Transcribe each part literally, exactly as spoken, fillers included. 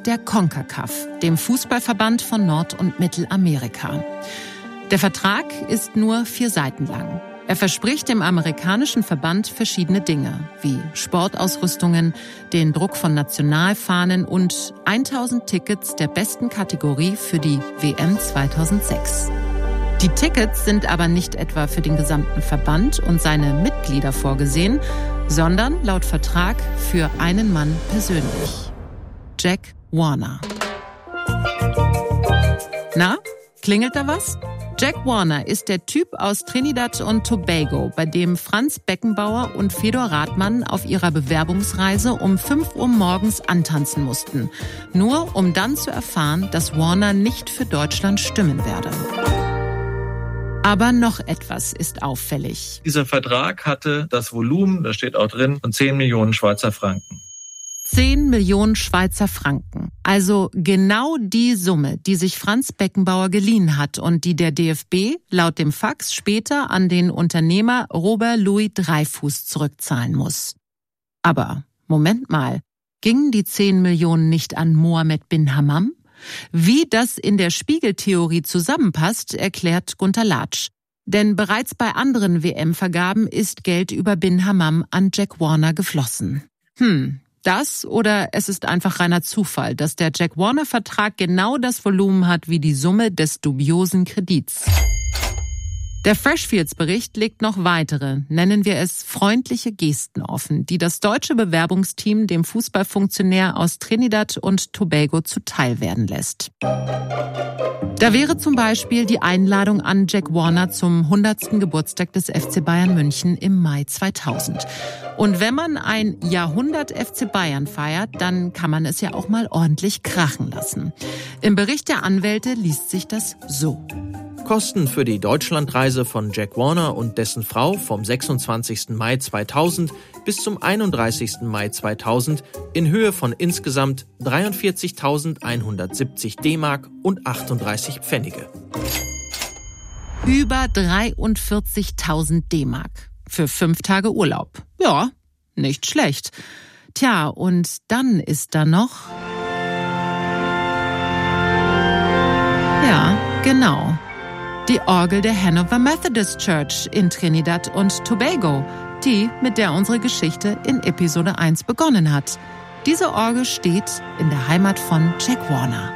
der CONCACAF, dem Fußballverband von Nord- und Mittelamerika. Der Vertrag ist nur vier Seiten lang. Er verspricht dem amerikanischen Verband verschiedene Dinge, wie Sportausrüstungen, den Druck von Nationalfahnen und tausend Tickets der besten Kategorie für die W M zweitausendsechs. Die Tickets sind aber nicht etwa für den gesamten Verband und seine Mitglieder vorgesehen, sondern laut Vertrag für einen Mann persönlich: Jack Warner. Na, klingelt da was? Jack Warner ist der Typ aus Trinidad und Tobago, bei dem Franz Beckenbauer und Fedor Rathmann auf ihrer Bewerbungsreise um fünf Uhr morgens antanzen mussten. Nur um dann zu erfahren, dass Warner nicht für Deutschland stimmen werde. Aber noch etwas ist auffällig. Dieser Vertrag hatte das Volumen, da steht auch drin, von zehn Millionen Schweizer Franken. zehn Millionen Schweizer Franken. Also genau die Summe, die sich Franz Beckenbauer geliehen hat und die der D F B laut dem Fax später an den Unternehmer Robert Louis Dreyfus zurückzahlen muss. Aber Moment mal, gingen die zehn Millionen nicht an Mohammed bin Hammam? Wie das in der Spiegeltheorie zusammenpasst, erklärt Gunter Latsch. Denn bereits bei anderen W M-Vergaben ist Geld über bin Hammam an Jack Warner geflossen. Hm, das oder es ist einfach reiner Zufall, dass der Jack Warner-Vertrag genau das Volumen hat wie die Summe des dubiosen Kredits. Der Freshfields-Bericht legt noch weitere, nennen wir es freundliche Gesten offen, die das deutsche Bewerbungsteam dem Fußballfunktionär aus Trinidad und Tobago zuteil werden lässt. Da wäre zum Beispiel die Einladung an Jack Warner zum hundertsten Geburtstag des F C Bayern München im Mai zweitausend. Und wenn man ein Jahrhundert F C Bayern feiert, dann kann man es ja auch mal ordentlich krachen lassen. Im Bericht der Anwälte liest sich das so. Kosten für die Deutschlandreise von Jack Warner und dessen Frau vom sechsundzwanzigsten Mai zweitausend bis zum einunddreißigsten Mai zweitausend in Höhe von insgesamt dreiundvierzigtausendeinhundertsiebzig D-Mark und achtunddreißig Pfennige. Über dreiundvierzigtausend D-Mark für fünf Tage Urlaub. Ja, nicht schlecht. Tja, und dann ist da noch... Ja, genau. Die Orgel der Hanover Methodist Church in Trinidad und Tobago, die, mit der unsere Geschichte in Episode eins begonnen hat. Diese Orgel steht in der Heimat von Jack Warner.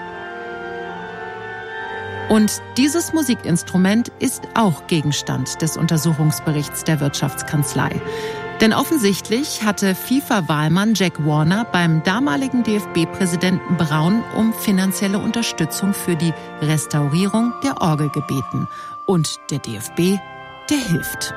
Und dieses Musikinstrument ist auch Gegenstand des Untersuchungsberichts der Wirtschaftskanzlei. Denn offensichtlich hatte FIFA-Wahlmann Jack Warner beim damaligen D F B-Präsidenten Braun um finanzielle Unterstützung für die Restaurierung der Orgel gebeten. Und der D F B, der hilft.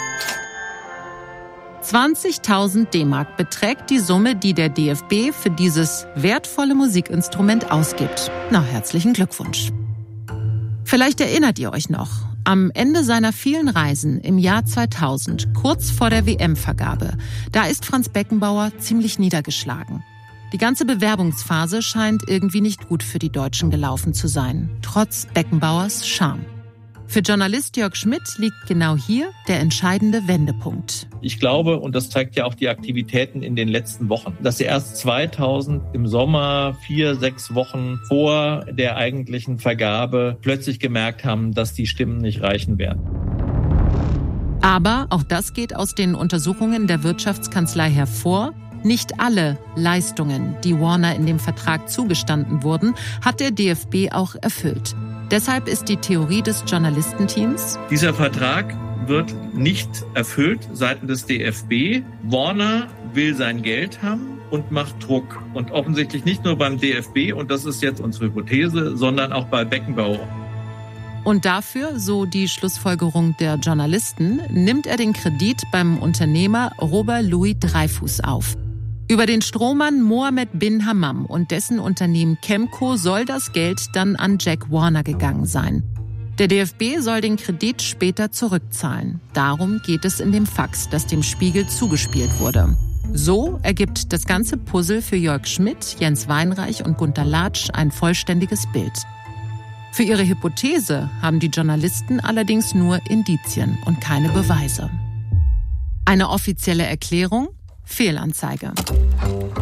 zwanzigtausend D-Mark beträgt die Summe, die der D F B für dieses wertvolle Musikinstrument ausgibt. Na, herzlichen Glückwunsch. Vielleicht erinnert ihr euch noch, am Ende seiner vielen Reisen im Jahr zweitausend, kurz vor der W M-Vergabe, da ist Franz Beckenbauer ziemlich niedergeschlagen. Die ganze Bewerbungsphase scheint irgendwie nicht gut für die Deutschen gelaufen zu sein, trotz Beckenbauers Charme. Für Journalist Jörg Schmidt liegt genau hier der entscheidende Wendepunkt. Ich glaube, und das zeigt ja auch die Aktivitäten in den letzten Wochen, dass sie erst zweitausend im Sommer, vier, sechs Wochen vor der eigentlichen Vergabe plötzlich gemerkt haben, dass die Stimmen nicht reichen werden. Aber auch das geht aus den Untersuchungen der Wirtschaftskanzlei hervor. Nicht alle Leistungen, die Warner in dem Vertrag zugestanden wurden, hat der D F B auch erfüllt. Deshalb ist die Theorie des Journalistenteams: Dieser Vertrag wird nicht erfüllt seitens des D F B. Warner will sein Geld haben und macht Druck. Und offensichtlich nicht nur beim D F B, und das ist jetzt unsere Hypothese, sondern auch bei Beckenbauer. Und dafür, so die Schlussfolgerung der Journalisten, nimmt er den Kredit beim Unternehmer Robert Louis Dreyfus auf. Über den Strohmann Mohammed bin Hammam und dessen Unternehmen Chemco soll das Geld dann an Jack Warner gegangen sein. Der D F B soll den Kredit später zurückzahlen. Darum geht es in dem Fax, das dem Spiegel zugespielt wurde. So ergibt das ganze Puzzle für Jörg Schmidt, Jens Weinreich und Gunter Latsch ein vollständiges Bild. Für ihre Hypothese haben die Journalisten allerdings nur Indizien und keine Beweise. Eine offizielle Erklärung? Fehlanzeige.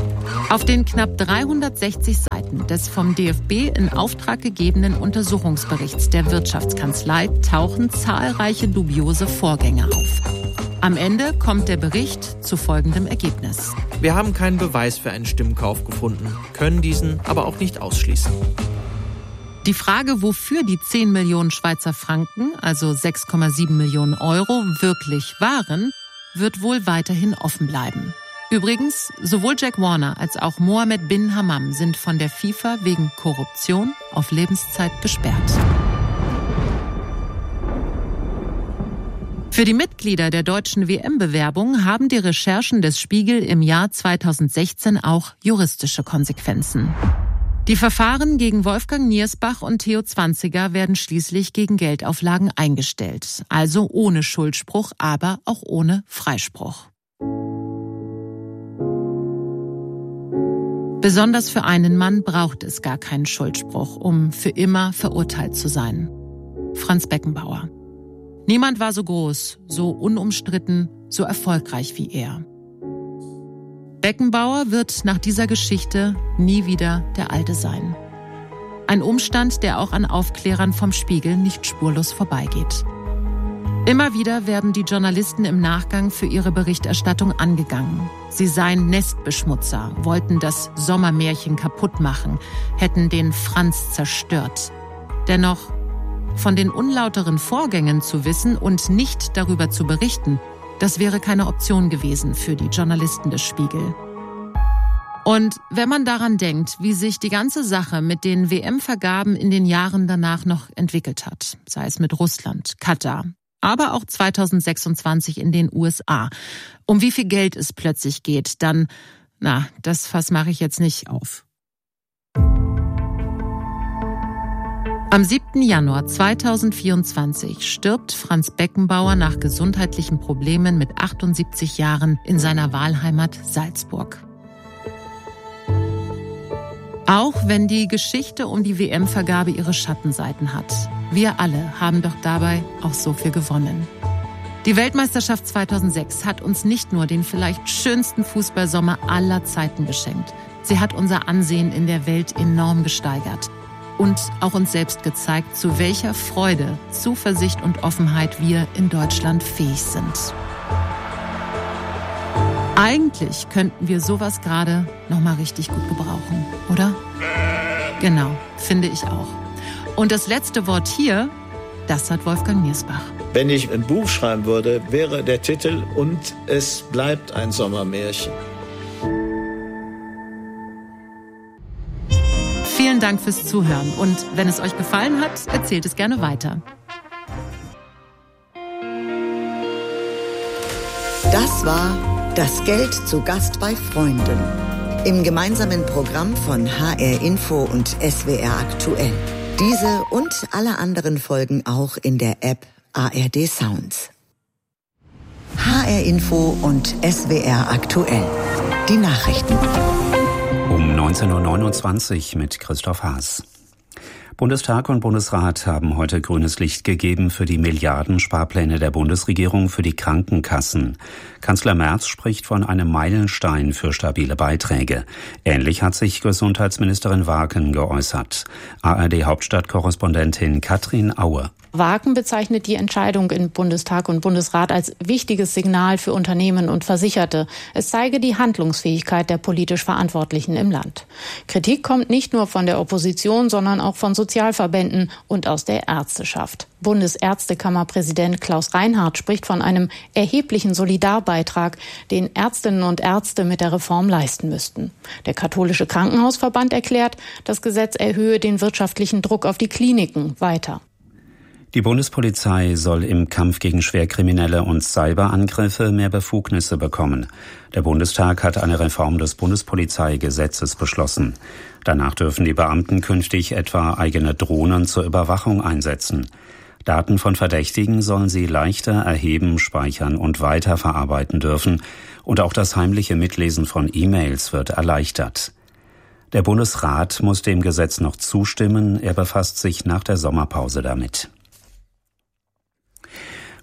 Auf den knapp dreihundertsechzig Seiten des vom D F B in Auftrag gegebenen Untersuchungsberichts der Wirtschaftskanzlei tauchen zahlreiche dubiose Vorgänge auf. Am Ende kommt der Bericht zu folgendem Ergebnis. Wir haben keinen Beweis für einen Stimmkauf gefunden, können diesen aber auch nicht ausschließen. Die Frage, wofür die zehn Millionen Schweizer Franken, also sechs Komma sieben Millionen Euro, wirklich waren, wird wohl weiterhin offen bleiben. Übrigens, sowohl Jack Warner als auch Mohammed bin Hammam sind von der FIFA wegen Korruption auf Lebenszeit gesperrt. Für die Mitglieder der deutschen W M-Bewerbung haben die Recherchen des Spiegel im Jahr zweitausendsechzehn auch juristische Konsequenzen. Die Verfahren gegen Wolfgang Niersbach und Theo Zwanziger werden schließlich gegen Geldauflagen eingestellt. Also ohne Schuldspruch, aber auch ohne Freispruch. Besonders für einen Mann braucht es gar keinen Schuldspruch, um für immer verurteilt zu sein. Franz Beckenbauer. Niemand war so groß, so unumstritten, so erfolgreich wie er. Beckenbauer wird nach dieser Geschichte nie wieder der Alte sein. Ein Umstand, der auch an Aufklärern vom Spiegel nicht spurlos vorbeigeht. Immer wieder werden die Journalisten im Nachgang für ihre Berichterstattung angegangen. Sie seien Nestbeschmutzer, wollten das Sommermärchen kaputt machen, hätten den Franz zerstört. Dennoch, von den unlauteren Vorgängen zu wissen und nicht darüber zu berichten, das wäre keine Option gewesen für die Journalisten des Spiegel. Und wenn man daran denkt, wie sich die ganze Sache mit den W M-Vergaben in den Jahren danach noch entwickelt hat, sei es mit Russland, Katar, aber auch zweitausendsechsundzwanzig in den U S A, um wie viel Geld es plötzlich geht, dann, na, das Fass mache ich jetzt nicht auf. Am siebten Januar zweitausendvierundzwanzig stirbt Franz Beckenbauer nach gesundheitlichen Problemen mit achtundsiebzig Jahren in seiner Wahlheimat Salzburg. Auch wenn die Geschichte um die W M-Vergabe ihre Schattenseiten hat. Wir alle haben doch dabei auch so viel gewonnen. Die Weltmeisterschaft zweitausendsechs hat uns nicht nur den vielleicht schönsten Fußballsommer aller Zeiten geschenkt. Sie hat unser Ansehen in der Welt enorm gesteigert. Und auch uns selbst gezeigt, zu welcher Freude, Zuversicht und Offenheit wir in Deutschland fähig sind. Eigentlich könnten wir sowas gerade noch mal richtig gut gebrauchen, oder? Genau, finde ich auch. Und das letzte Wort hier, das hat Wolfgang Niersbach. Wenn ich ein Buch schreiben würde, wäre der Titel "Und es bleibt ein Sommermärchen". Vielen Dank fürs Zuhören und wenn es euch gefallen hat, erzählt es gerne weiter. Das war Das Geld zu Gast bei Freunden im gemeinsamen Programm von H R Info und S W R Aktuell. Diese und alle anderen Folgen auch in der App A R D Sounds. H R Info und S W R Aktuell. Die Nachrichten. Um neunzehn Uhr neunundzwanzig mit Christoph Haas. Bundestag und Bundesrat haben heute grünes Licht gegeben für die Milliardensparpläne der Bundesregierung für die Krankenkassen. Kanzler Merz spricht von einem Meilenstein für stabile Beiträge. Ähnlich hat sich Gesundheitsministerin Waaken geäußert. A R D-Hauptstadtkorrespondentin Katrin Aue. Waaken bezeichnet die Entscheidung in Bundestag und Bundesrat als wichtiges Signal für Unternehmen und Versicherte. Es zeige die Handlungsfähigkeit der politisch Verantwortlichen im Land. Kritik kommt nicht nur von der Opposition, sondern auch von Sozialverbänden und aus der Ärzteschaft. Bundesärztekammerpräsident Klaus Reinhardt spricht von einem erheblichen Solidarbeitrag, den Ärztinnen und Ärzte mit der Reform leisten müssten. Der Katholische Krankenhausverband erklärt, das Gesetz erhöhe den wirtschaftlichen Druck auf die Kliniken weiter. Die Bundespolizei soll im Kampf gegen Schwerkriminelle und Cyberangriffe mehr Befugnisse bekommen. Der Bundestag hat eine Reform des Bundespolizeigesetzes beschlossen. Danach dürfen die Beamten künftig etwa eigene Drohnen zur Überwachung einsetzen. Daten von Verdächtigen sollen sie leichter erheben, speichern und weiterverarbeiten dürfen. Und auch das heimliche Mitlesen von E-Mails wird erleichtert. Der Bundesrat muss dem Gesetz noch zustimmen. Er befasst sich nach der Sommerpause damit.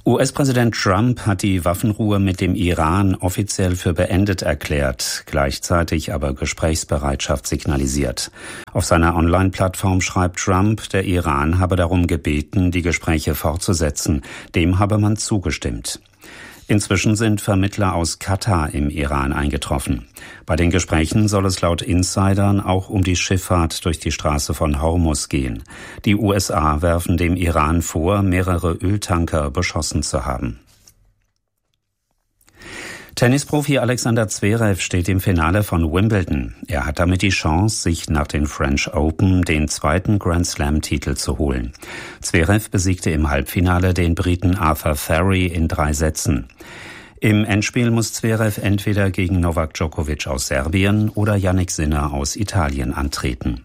U S-Präsident Trump hat die Waffenruhe mit dem Iran offiziell für beendet erklärt, gleichzeitig aber Gesprächsbereitschaft signalisiert. Auf seiner Online-Plattform schreibt Trump, der Iran habe darum gebeten, die Gespräche fortzusetzen. Dem habe man zugestimmt. Inzwischen sind Vermittler aus Katar im Iran eingetroffen. Bei den Gesprächen soll es laut Insidern auch um die Schifffahrt durch die Straße von Hormuz gehen. Die U S A werfen dem Iran vor, mehrere Öltanker beschossen zu haben. Tennisprofi Alexander Zverev steht im Finale von Wimbledon. Er hat damit die Chance, sich nach den French Open den zweiten Grand-Slam-Titel zu holen. Zverev besiegte im Halbfinale den Briten Arthur Ferry in drei Sätzen. Im Endspiel muss Zverev entweder gegen Novak Djokovic aus Serbien oder Jannik Sinner aus Italien antreten.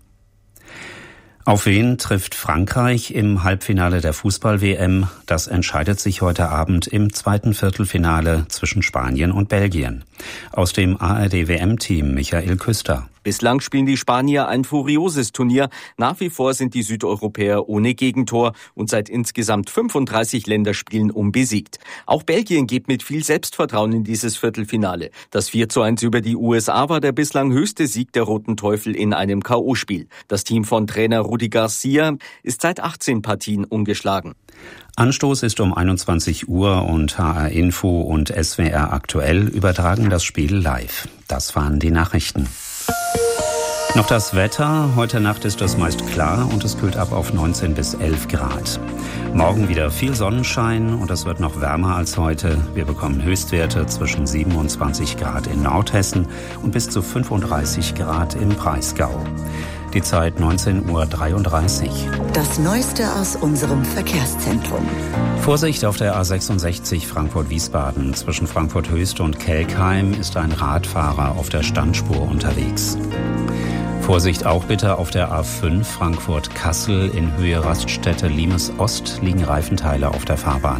Auf wen trifft Frankreich im Halbfinale der Fußball-W M? Das entscheidet sich heute Abend im zweiten Viertelfinale zwischen Spanien und Belgien. Aus dem A R D-W M-Team Michael Küster. Bislang spielen die Spanier ein furioses Turnier. Nach wie vor sind die Südeuropäer ohne Gegentor und seit insgesamt fünfunddreißig Länderspielen unbesiegt. Auch Belgien geht mit viel Selbstvertrauen in dieses Viertelfinale. Das vier zu eins über die U S A war der bislang höchste Sieg der Roten Teufel in einem K O-Spiel. Das Team von Trainer Rudi Garcia ist seit achtzehn Partien ungeschlagen. Anstoß ist um einundzwanzig Uhr und H R Info und S W R Aktuell übertragen das Spiel live. Das waren die Nachrichten. Noch das Wetter. Heute Nacht ist es meist klar und es kühlt ab auf neunzehn bis elf Grad. Morgen wieder viel Sonnenschein und es wird noch wärmer als heute. Wir bekommen Höchstwerte zwischen siebenundzwanzig Grad in Nordhessen und bis zu fünfunddreißig Grad im Breisgau. Die Zeit neunzehn Uhr dreiunddreißig. Das Neueste aus unserem Verkehrszentrum. Vorsicht auf der A sechsundsechzig Frankfurt-Wiesbaden. Zwischen Frankfurt-Höchst und Kelkheim ist ein Radfahrer auf der Standspur unterwegs. Vorsicht auch bitte auf der A fünf Frankfurt-Kassel in Höhe Raststätte Limes Ost liegen Reifenteile auf der Fahrbahn.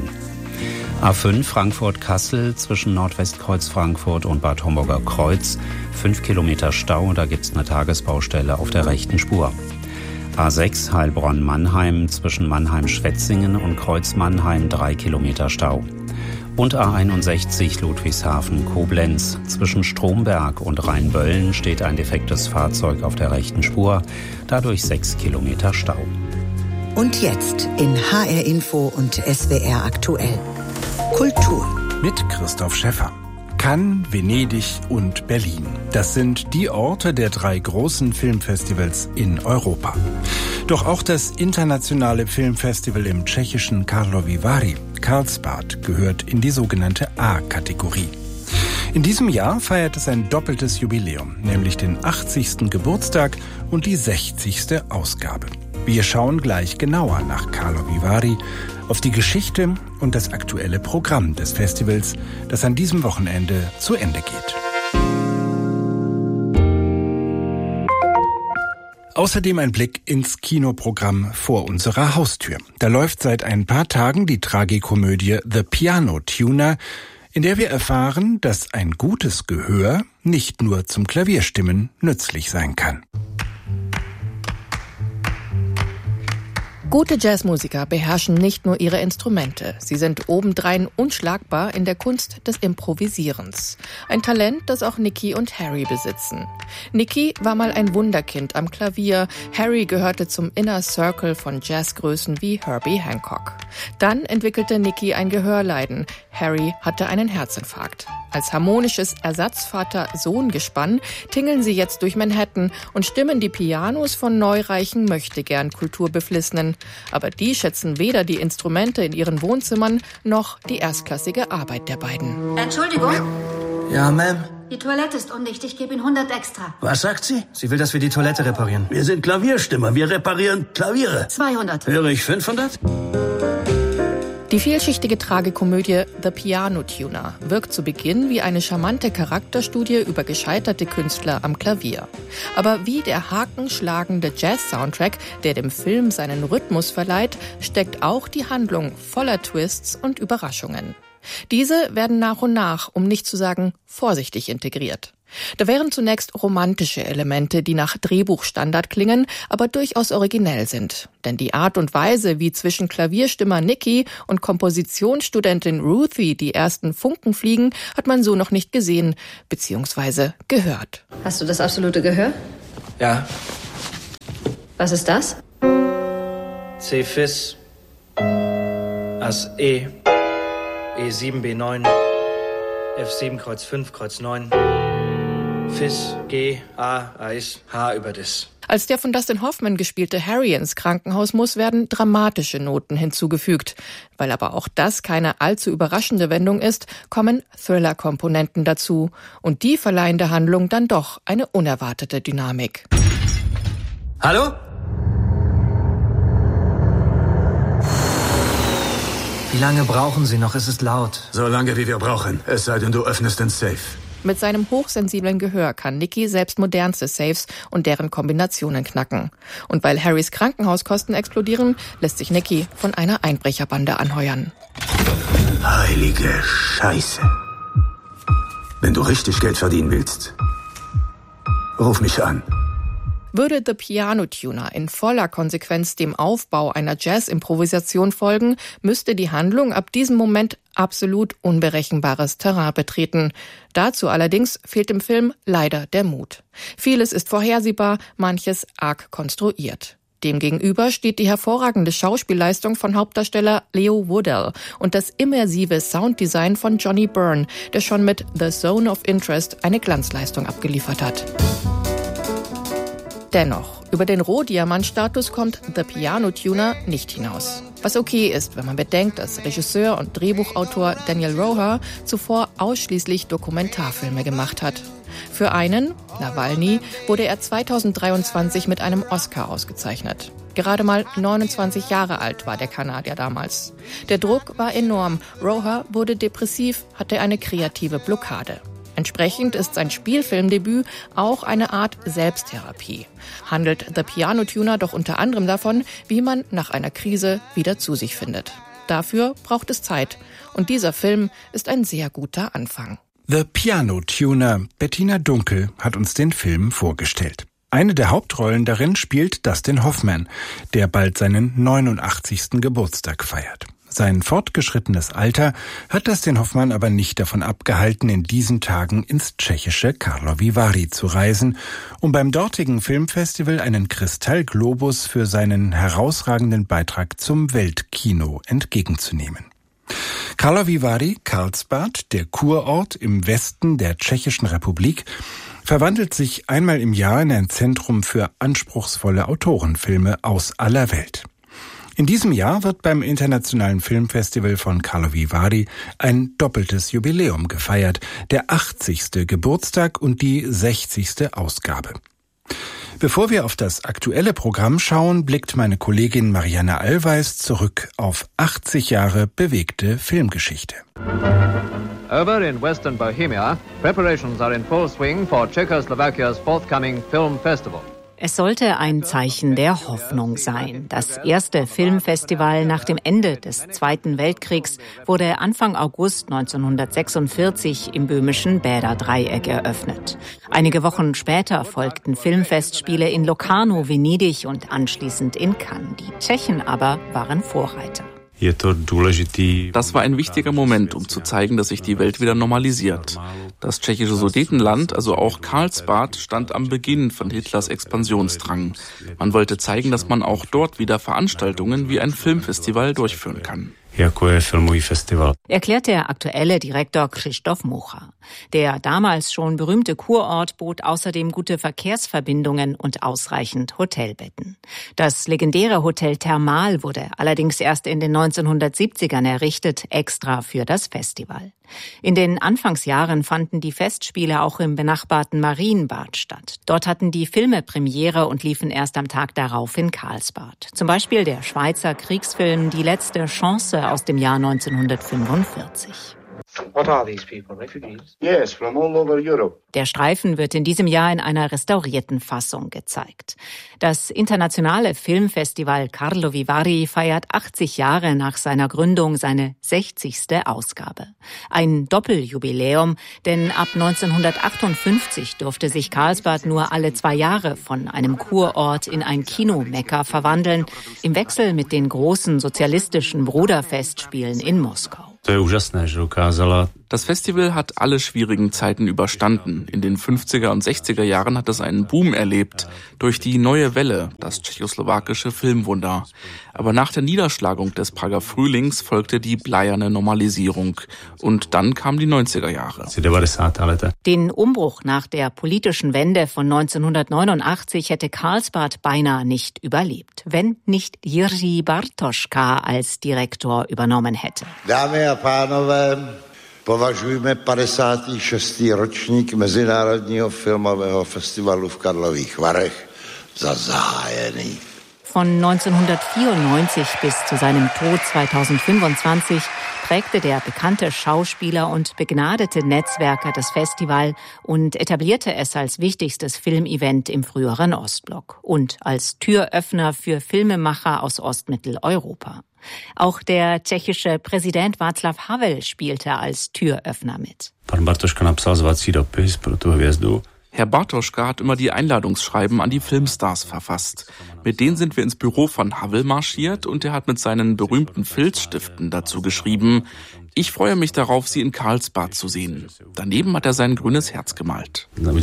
A fünf Frankfurt-Kassel zwischen Nordwestkreuz Frankfurt und Bad Homburger Kreuz. Fünf Kilometer Stau, da gibt's eine Tagesbaustelle auf der rechten Spur. A sechs Heilbronn-Mannheim zwischen Mannheim-Schwetzingen und Kreuz-Mannheim drei Kilometer Stau. Und A einundsechzig Ludwigshafen-Koblenz. Zwischen Stromberg und Rheinböllen steht ein defektes Fahrzeug auf der rechten Spur, dadurch sechs Kilometer Stau. Und jetzt in H R Info und S W R Aktuell. Kultur. Mit Christoph Schäffer. Cannes, Venedig und Berlin. Das sind die Orte der drei großen Filmfestivals in Europa. Doch auch das internationale Filmfestival im tschechischen Karlovy Vary, Karlsbad, gehört in die sogenannte A-Kategorie. In diesem Jahr feiert es ein doppeltes Jubiläum, nämlich den achtzigsten Geburtstag und die sechzigste Ausgabe. Wir schauen gleich genauer nach Karlovy Vary, auf die Geschichte und das aktuelle Programm des Festivals, das an diesem Wochenende zu Ende geht. Außerdem ein Blick ins Kinoprogramm vor unserer Haustür. Da läuft seit ein paar Tagen die Tragikomödie The Piano Tuner, in der wir erfahren, dass ein gutes Gehör nicht nur zum Klavierstimmen nützlich sein kann. Gute Jazzmusiker beherrschen nicht nur ihre Instrumente, sie sind obendrein unschlagbar in der Kunst des Improvisierens. Ein Talent, das auch Nicky und Harry besitzen. Nicky war mal ein Wunderkind am Klavier, Harry gehörte zum Inner Circle von Jazzgrößen wie Herbie Hancock. Dann entwickelte Nicky ein Gehörleiden, Harry hatte einen Herzinfarkt. Als harmonisches Ersatzvater-Sohn-Gespann tingeln sie jetzt durch Manhattan und stimmen die Pianos von neureichen Möchtegern-Kulturbeflissenen. Aber die schätzen weder die Instrumente in ihren Wohnzimmern noch die erstklassige Arbeit der beiden. Entschuldigung? Ja, Ma'am? Die Toilette ist undicht, ich gebe Ihnen hundert extra. Was sagt sie? Sie will, dass wir die Toilette reparieren. Wir sind Klavierstimmer, wir reparieren Klaviere. zweihundert. Höre ich fünfhundert? Die vielschichtige Tragikomödie The Piano Tuner wirkt zu Beginn wie eine charmante Charakterstudie über gescheiterte Künstler am Klavier. Aber wie der hakenschlagende Jazz-Soundtrack, der dem Film seinen Rhythmus verleiht, steckt auch die Handlung voller Twists und Überraschungen. Diese werden nach und nach, um nicht zu sagen vorsichtig integriert. Da wären zunächst romantische Elemente, die nach Drehbuchstandard klingen, aber durchaus originell sind. Denn die Art und Weise, wie zwischen Klavierstimmer Nicky und Kompositionsstudentin Ruthie die ersten Funken fliegen, hat man so noch nicht gesehen bzw. gehört. Hast du das absolute Gehör? Ja. Was ist das? C Fis, Ass E, E sieben B neun, F sieben Kreuz fünf Kreuz neun, Fis, G, A, Eis, H über Dis. Als der von Dustin Hoffman gespielte Harry ins Krankenhaus muss, werden dramatische Noten hinzugefügt. Weil aber auch das keine allzu überraschende Wendung ist, kommen Thriller-Komponenten dazu. Und die verleihen der Handlung dann doch eine unerwartete Dynamik. Hallo? Wie lange brauchen Sie noch? Es ist laut. So lange, wie wir brauchen. Es sei denn, du öffnest den Safe. Mit seinem hochsensiblen Gehör kann Nicky selbst modernste Safes und deren Kombinationen knacken. Und weil Harrys Krankenhauskosten explodieren, lässt sich Nicky von einer Einbrecherbande anheuern. Heilige Scheiße. Wenn du richtig Geld verdienen willst, ruf mich an. Würde The Piano Tuner in voller Konsequenz dem Aufbau einer Jazz-Improvisation folgen, müsste die Handlung ab diesem Moment absolut unberechenbares Terrain betreten. Dazu allerdings fehlt im Film leider der Mut. Vieles ist vorhersehbar, manches arg konstruiert. Demgegenüber steht die hervorragende Schauspielleistung von Hauptdarsteller Leo Woodell und das immersive Sounddesign von Johnny Byrne, der schon mit The Zone of Interest eine Glanzleistung abgeliefert hat. Dennoch, über den Rohdiamant-Status kommt The Piano Tuner nicht hinaus. Was okay ist, wenn man bedenkt, dass Regisseur und Drehbuchautor Daniel Roher zuvor ausschließlich Dokumentarfilme gemacht hat. Für einen, Nawalny, wurde er zweitausenddreiundzwanzig mit einem Oscar ausgezeichnet. Gerade mal neunundzwanzig Jahre alt war der Kanadier damals. Der Druck war enorm. Roher wurde depressiv, hatte eine kreative Blockade. Entsprechend ist sein Spielfilmdebüt auch eine Art Selbsttherapie. Handelt The Piano Tuner doch unter anderem davon, wie man nach einer Krise wieder zu sich findet. Dafür braucht es Zeit. Und dieser Film ist ein sehr guter Anfang. The Piano Tuner. Bettina Dunkel hat uns den Film vorgestellt. Eine der Hauptrollen darin spielt Dustin Hoffman, der bald seinen neunundachtzigsten Geburtstag feiert. Sein fortgeschrittenes Alter hat Dustin Hoffman aber nicht davon abgehalten, in diesen Tagen ins tschechische Karlovy Vary zu reisen, um beim dortigen Filmfestival einen Kristallglobus für seinen herausragenden Beitrag zum Weltkino entgegenzunehmen. Karlovy Vary, Karlsbad, der Kurort im Westen der Tschechischen Republik, verwandelt sich einmal im Jahr in ein Zentrum für anspruchsvolle Autorenfilme aus aller Welt. In diesem Jahr wird beim Internationalen Filmfestival von Karlovy Vary ein doppeltes Jubiläum gefeiert, der achtzigste Geburtstag und die sechzigste Ausgabe. Bevor wir auf das aktuelle Programm schauen, blickt meine Kollegin Marianne Allweis zurück auf achtzig Jahre bewegte Filmgeschichte. Over in Western Bohemia, preparations are in full swing for Czechoslovakia's forthcoming film festival. Es sollte ein Zeichen der Hoffnung sein. Das erste Filmfestival nach dem Ende des Zweiten Weltkriegs wurde Anfang August neunzehnhundertsechsundvierzig im böhmischen Bäderdreieck eröffnet. Einige Wochen später folgten Filmfestspiele in Locarno, Venedig und anschließend in Cannes. Die Tschechen aber waren Vorreiter. Das war ein wichtiger Moment, um zu zeigen, dass sich die Welt wieder normalisiert. Das tschechische Sudetenland, also auch Karlsbad, stand am Beginn von Hitlers Expansionsdrang. Man wollte zeigen, dass man auch dort wieder Veranstaltungen wie ein Filmfestival durchführen kann. Erklärt der aktuelle Direktor Krzysztof Mucha. Der damals schon berühmte Kurort bot außerdem gute Verkehrsverbindungen und ausreichend Hotelbetten. Das legendäre Hotel Thermal wurde allerdings erst in den neunzehnhundertsiebzigern errichtet, extra für das Festival. In den Anfangsjahren fanden die Festspiele auch im benachbarten Marienbad statt. Dort hatten die Filme Premiere und liefen erst am Tag darauf in Karlsbad. Zum Beispiel der Schweizer Kriegsfilm Die letzte Chance aus dem Jahr neunzehnhundertfünfundvierzig. What are these people, refugees? Yes, from all over Europe. Der Streifen wird in diesem Jahr in einer restaurierten Fassung gezeigt. Das internationale Filmfestival Karlovy Vary feiert achtzig Jahre nach seiner Gründung seine sechzigste Ausgabe. Ein Doppeljubiläum, denn ab neunzehnhundertachtundfünfzig durfte sich Karlsbad nur alle zwei Jahre von einem Kurort in ein Kinomekka verwandeln, im Wechsel mit den großen sozialistischen Bruderfestspielen in Moskau. Das Festival hat alle schwierigen Zeiten überstanden. In den fünfziger und sechziger Jahren hat es einen Boom erlebt. Durch die Neue Welle, das tschechoslowakische Filmwunder. Aber nach der Niederschlagung des Prager Frühlings folgte die bleierne Normalisierung. Und dann kamen die neunziger Jahre. Den Umbruch nach der politischen Wende von neunzehnhundertneunundachtzig hätte Karlsbad beinahe nicht überlebt, wenn nicht Jiří Bartoška als Direktor übernommen hätte. Dámy a pánové, považujme padesátý šestý ročník Mezinárodního filmového festivalu v Karlových Varech za zahájený. Von neunzehnhundertvierundneunzig bis zu seinem Tod zweitausendfünfundzwanzig prägte der bekannte Schauspieler und begnadete Netzwerker das Festival und etablierte es als wichtigstes Filmevent im früheren Ostblock und als Türöffner für Filmemacher aus Ostmitteleuropa. Auch der tschechische Präsident Václav Havel spielte als Türöffner mit. Herr Bartoška hat immer die Einladungsschreiben an die Filmstars verfasst. Mit denen sind wir ins Büro von Havel marschiert und er hat mit seinen berühmten Filzstiften dazu geschrieben: Ich freue mich darauf, Sie in Karlsbad zu sehen. Daneben hat er sein grünes Herz gemalt. Dámy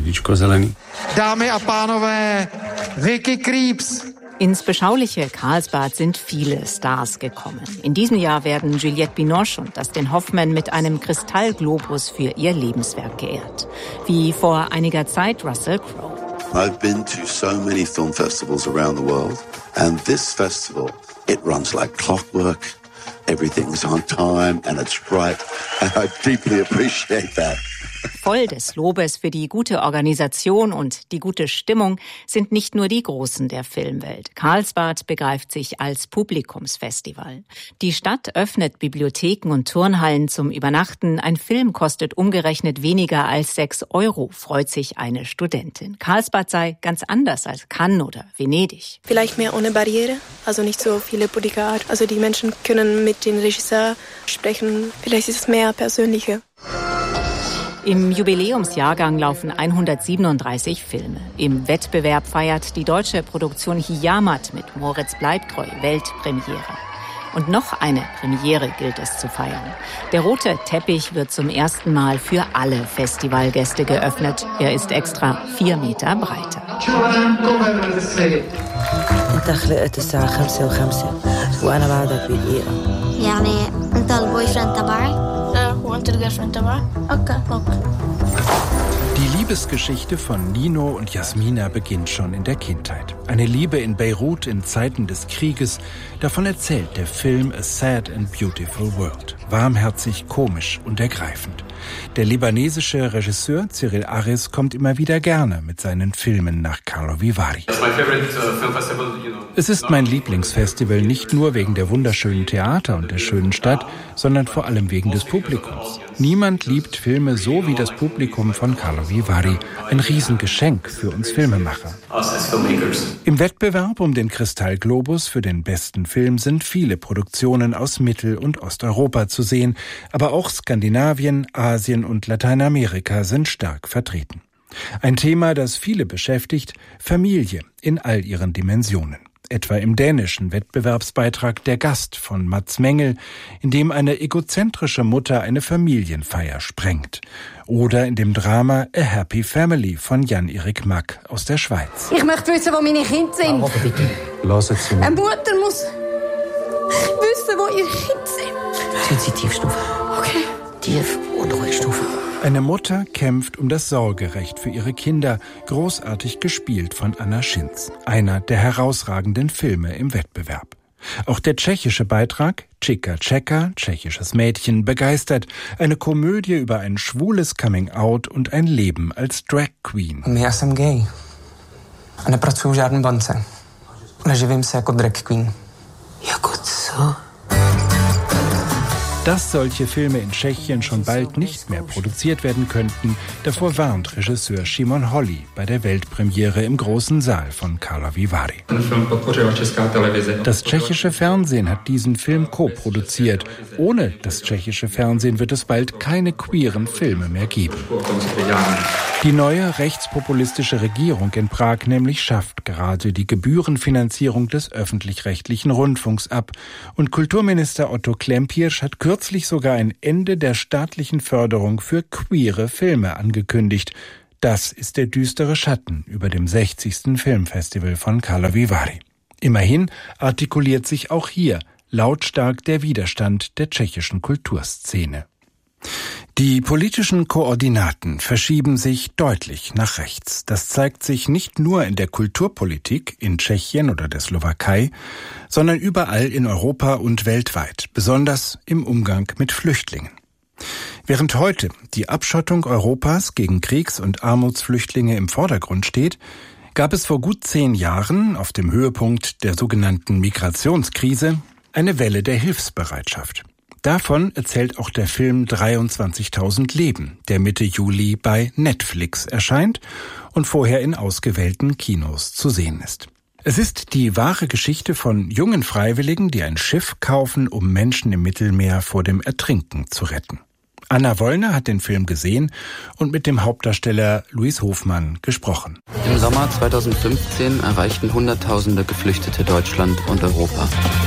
a pánové, Vicky Krieps. Ins beschauliche Karlsbad sind viele Stars gekommen. In diesem Jahr werden Juliette Binoche und Dustin Hoffman mit einem Kristallglobus für ihr Lebenswerk geehrt. Wie vor einiger Zeit Russell Crowe. I've been to so many film festivals around the world, and this festival, it runs like clockwork. Everything's on time and it's bright, and I deeply appreciate that. Voll des Lobes für die gute Organisation und die gute Stimmung sind nicht nur die Großen der Filmwelt. Karlsbad begreift sich als Publikumsfestival. Die Stadt öffnet Bibliotheken und Turnhallen zum Übernachten. Ein Film kostet umgerechnet weniger als sechs Euro, freut sich eine Studentin. Karlsbad sei ganz anders als Cannes oder Venedig. Vielleicht mehr ohne Barriere, also nicht so viele Bodyguard. Also die Menschen können mit dem Regisseur sprechen. Vielleicht ist es mehr persönlicher. Im Jubiläumsjahrgang laufen hundertsiebenunddreißig Filme. Im Wettbewerb feiert die deutsche Produktion Hijamat mit Moritz Bleibtreu Weltpremiere. Und noch eine Premiere gilt es zu feiern. Der rote Teppich wird zum ersten Mal für alle Festivalgäste geöffnet. Er ist extra vier Meter breiter. Die Liebesgeschichte von Nino und Jasmina beginnt schon in der Kindheit. Eine Liebe in Beirut in Zeiten des Krieges. Davon erzählt der Film A Sad and Beautiful World. Warmherzig, komisch und ergreifend. Der libanesische Regisseur Cyril Aris kommt immer wieder gerne mit seinen Filmen nach Karlovy Vary. Es ist mein Lieblingsfestival nicht nur wegen der wunderschönen Theater und der schönen Stadt, sondern vor allem wegen des Publikums. Niemand liebt Filme so wie das Publikum von Karlovy Vary. Ein Riesengeschenk für uns Filmemacher. Im Wettbewerb um den Kristallglobus für den besten Film sind viele Produktionen aus Mittel- und Osteuropa zu sehen, aber auch Skandinavien, Asien und Lateinamerika sind stark vertreten. Ein Thema, das viele beschäftigt: Familie in all ihren Dimensionen. Etwa im dänischen Wettbewerbsbeitrag Der Gast von Mads Mengel, in dem eine egozentrische Mutter eine Familienfeier sprengt. Oder in dem Drama A Happy Family von Jan-Erik Mack aus der Schweiz. Ich möchte wissen, wo meine Kinder sind. Aber bitte, lass es zu. Eine Mutter muss wissen, wo ihre Kinder sind. Sind Sie Tiefstufe? Okay. Tief- und Ruhigstufe. Eine Mutter kämpft um das Sorgerecht für ihre Kinder, großartig gespielt von Anna Schinz, einer der herausragenden Filme im Wettbewerb. Auch der tschechische Beitrag Chica Čeka, tschechisches Mädchen, begeistert, eine Komödie über ein schwules Coming-out und ein Leben als Drag Queen. Já jsem gay a nepracuju v žádné bance. Neživím se jako Drag Queen. Jako co? dass solche Filme in Tschechien schon bald nicht mehr produziert werden könnten, davor warnt Regisseur Šimon Holý bei der Weltpremiere im großen Saal von Karlovy Vary. Das tschechische Fernsehen hat diesen Film co-produziert. Ohne das tschechische Fernsehen wird es bald keine queeren Filme mehr geben. Die neue rechtspopulistische Regierung in Prag nämlich schafft gerade die Gebührenfinanzierung des öffentlich-rechtlichen Rundfunks ab. Und Kulturminister Otto Klempiersch hat kürzlich sogar ein Ende der staatlichen Förderung für queere Filme angekündigt. Das ist der düstere Schatten über dem sechzigsten Filmfestival von Karlovy Vary. Immerhin artikuliert sich auch hier lautstark der Widerstand der tschechischen Kulturszene. Die politischen Koordinaten verschieben sich deutlich nach rechts. Das zeigt sich nicht nur in der Kulturpolitik in Tschechien oder der Slowakei, sondern überall in Europa und weltweit, besonders im Umgang mit Flüchtlingen. Während heute die Abschottung Europas gegen Kriegs- und Armutsflüchtlinge im Vordergrund steht, gab es vor gut zehn Jahren auf dem Höhepunkt der sogenannten Migrationskrise eine Welle der Hilfsbereitschaft. Davon erzählt auch der Film dreiundzwanzigtausend Leben, der Mitte Juli bei Netflix erscheint und vorher in ausgewählten Kinos zu sehen ist. Es ist die wahre Geschichte von jungen Freiwilligen, die ein Schiff kaufen, um Menschen im Mittelmeer vor dem Ertrinken zu retten. Anna Wollner hat den Film gesehen und mit dem Hauptdarsteller Louis Hofmann gesprochen. Im Sommer zweitausendfünfzehn erreichten Hunderttausende Geflüchtete Deutschland und Europa.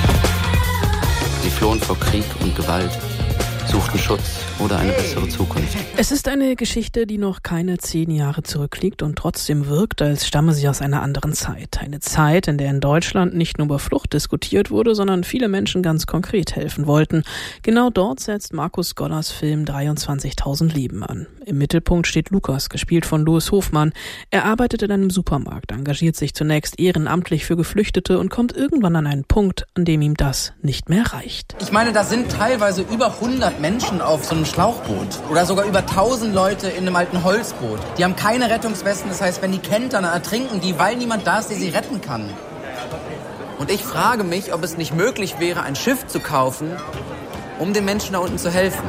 Sie flohen vor Krieg und Gewalt, suchten Schutz oder eine bessere Zukunft. Es ist eine Geschichte, die noch keine zehn Jahre zurückliegt und trotzdem wirkt, als stamme sie aus einer anderen Zeit. Eine Zeit, in der in Deutschland nicht nur über Flucht diskutiert wurde, sondern viele Menschen ganz konkret helfen wollten. Genau dort setzt Markus Gollers Film dreiundzwanzigtausend Leben an. Im Mittelpunkt steht Lukas, gespielt von Louis Hofmann. Er arbeitet in einem Supermarkt, engagiert sich zunächst ehrenamtlich für Geflüchtete und kommt irgendwann an einen Punkt, an dem ihm das nicht mehr reicht. Ich meine, da sind teilweise über hundert Menschen auf so einem Schlauchboot oder sogar über tausend Leute in einem alten Holzboot. Die haben keine Rettungswesten, das heißt, wenn die kentern, dann ertrinken die, weil niemand da ist, der sie retten kann. Und ich frage mich, ob es nicht möglich wäre, ein Schiff zu kaufen, um den Menschen da unten zu helfen.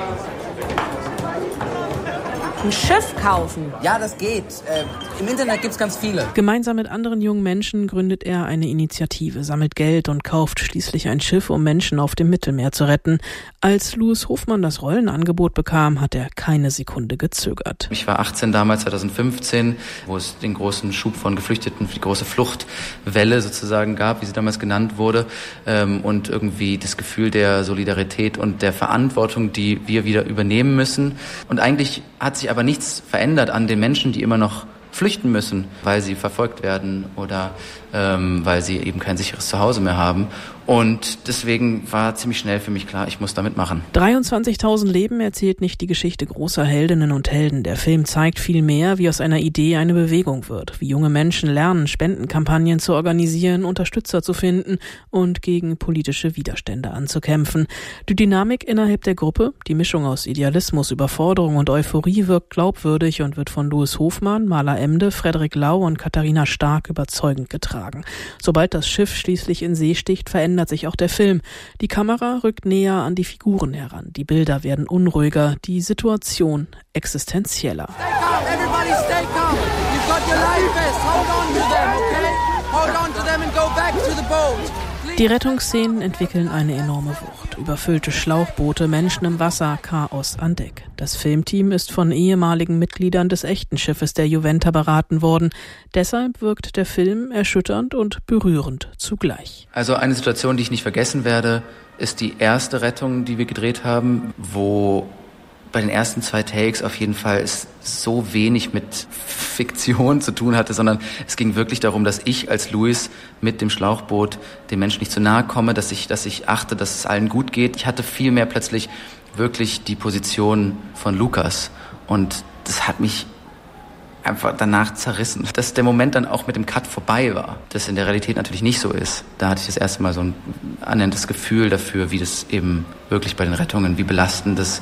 Ein Schiff kaufen? Ja, das geht. Äh, Im Internet gibt's ganz viele. Gemeinsam mit anderen jungen Menschen gründet er eine Initiative, sammelt Geld und kauft schließlich ein Schiff, um Menschen auf dem Mittelmeer zu retten. Als Louis Hofmann das Rollenangebot bekam, hat er keine Sekunde gezögert. Ich war achtzehn damals, zweitausendfünfzehn, wo es den großen Schub von Geflüchteten, die große Fluchtwelle sozusagen gab, wie sie damals genannt wurde, und irgendwie das Gefühl der Solidarität und der Verantwortung, die wir wieder übernehmen müssen. Und eigentlich hat sich aber nichts verändert an den Menschen, die immer noch flüchten müssen, weil sie verfolgt werden oder ähm, weil sie eben kein sicheres Zuhause mehr haben. Und deswegen war ziemlich schnell für mich klar, ich muss da mitmachen. dreiundzwanzigtausend Leben erzählt nicht die Geschichte großer Heldinnen und Helden. Der Film zeigt vielmehr, wie aus einer Idee eine Bewegung wird, wie junge Menschen lernen, Spendenkampagnen zu organisieren, Unterstützer zu finden und gegen politische Widerstände anzukämpfen. Die Dynamik innerhalb der Gruppe, die Mischung aus Idealismus, Überforderung und Euphorie wirkt glaubwürdig und wird von Louis Hofmann, Maler Emde, Frederik Lau und Katharina Stark überzeugend getragen. Sobald das Schiff schließlich in See sticht, verändert sich auch der Film. Die Kamera rückt näher an die Figuren heran. Die Bilder werden unruhiger, die Situation existenzieller. Stay calm, everybody stay calm. You've got your life vest. Hold on to them, okay? Hold on to them and go back to the boat. Die Rettungsszenen entwickeln eine enorme Wucht. Überfüllte Schlauchboote, Menschen im Wasser, Chaos an Deck. Das Filmteam ist von ehemaligen Mitgliedern des echten Schiffes der Juventa beraten worden. Deshalb wirkt der Film erschütternd und berührend zugleich. Also eine Situation, die ich nicht vergessen werde, ist die erste Rettung, die wir gedreht haben, wo bei den ersten zwei Takes auf jeden Fall es so wenig mit Fiktion zu tun hatte, sondern es ging wirklich darum, dass ich als Louis mit dem Schlauchboot den Menschen nicht zu nahe komme, dass ich, dass ich achte, dass es allen gut geht. Ich hatte viel mehr plötzlich wirklich die Position von Lukas und das hat mich einfach danach zerrissen. Dass der Moment dann auch mit dem Cut vorbei war, das in der Realität natürlich nicht so ist. Da hatte ich das erste Mal so ein annäherndes Gefühl dafür, wie das eben wirklich bei den Rettungen, wie belastend das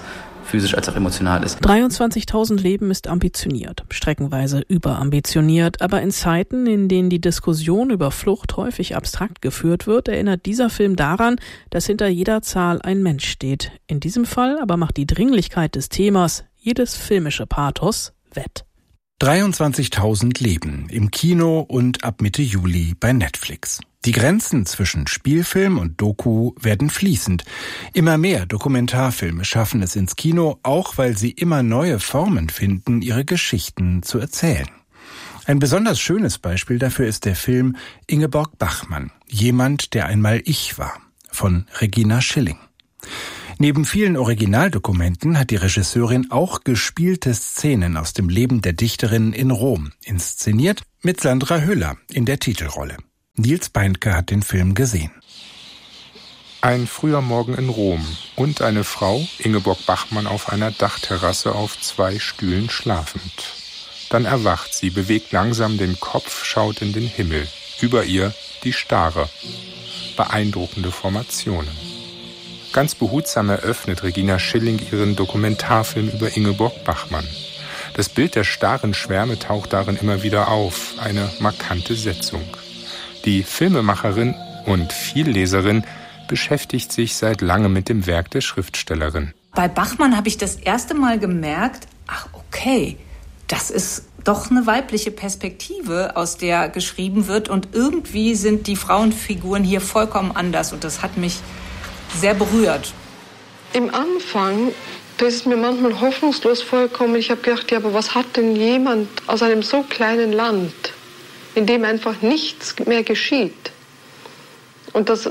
physisch als auch emotional ist. dreiundzwanzigtausend Leben ist ambitioniert, streckenweise überambitioniert, aber in Zeiten, in denen die Diskussion über Flucht häufig abstrakt geführt wird, erinnert dieser Film daran, dass hinter jeder Zahl ein Mensch steht. In diesem Fall aber macht die Dringlichkeit des Themas jedes filmische Pathos wett. dreiundzwanzigtausend Leben im Kino und ab Mitte Juli bei Netflix. Die Grenzen zwischen Spielfilm und Doku werden fließend. Immer mehr Dokumentarfilme schaffen es ins Kino, auch weil sie immer neue Formen finden, ihre Geschichten zu erzählen. Ein besonders schönes Beispiel dafür ist der Film Ingeborg Bachmann, Jemand, der einmal ich war, von Regina Schilling. Neben vielen Originaldokumenten hat die Regisseurin auch gespielte Szenen aus dem Leben der Dichterin in Rom inszeniert, mit Sandra Hüller in der Titelrolle. Nils Beindke hat den Film gesehen. Ein früher Morgen in Rom und eine Frau, Ingeborg Bachmann, auf einer Dachterrasse auf zwei Stühlen schlafend. Dann erwacht sie, bewegt langsam den Kopf, schaut in den Himmel. Über ihr die Stare. Beeindruckende Formationen. Ganz behutsam eröffnet Regina Schilling ihren Dokumentarfilm über Ingeborg Bachmann. Das Bild der starren Schwärme taucht darin immer wieder auf, eine markante Setzung. Die Filmemacherin und Vielleserin beschäftigt sich seit langem mit dem Werk der Schriftstellerin. Bei Bachmann habe ich das erste Mal gemerkt, ach okay, das ist doch eine weibliche Perspektive, aus der geschrieben wird. Und irgendwie sind die Frauenfiguren hier vollkommen anders. Und das hat mich sehr berührt. Im Anfang, da ist es mir manchmal hoffnungslos vorgekommen. Ich habe gedacht, ja, aber was hat denn jemand aus einem so kleinen Land, in dem einfach nichts mehr geschieht? Und das,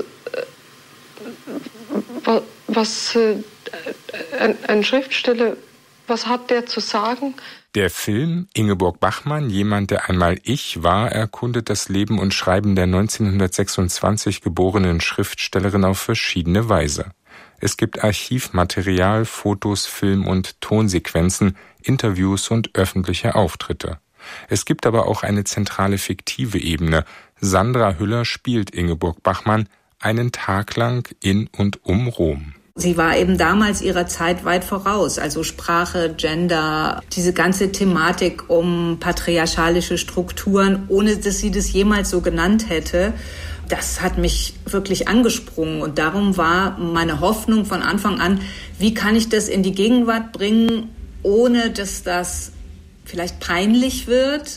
was ein, ein Schriftsteller, was hat der zu sagen? Der Film Ingeborg Bachmann, Jemand, der einmal ich war, erkundet das Leben und Schreiben der neunzehnhundertsechsundzwanzig geborenen Schriftstellerin auf verschiedene Weise. Es gibt Archivmaterial, Fotos, Film- und Tonsequenzen, Interviews und öffentliche Auftritte. Es gibt aber auch eine zentrale fiktive Ebene. Sandra Hüller spielt Ingeborg Bachmann einen Tag lang in und um Rom. Sie war eben damals ihrer Zeit weit voraus, also Sprache, Gender, diese ganze Thematik um patriarchalische Strukturen, ohne dass sie das jemals so genannt hätte. Das hat mich wirklich angesprungen und darum war meine Hoffnung von Anfang an, wie kann ich das in die Gegenwart bringen, ohne dass das vielleicht peinlich wird.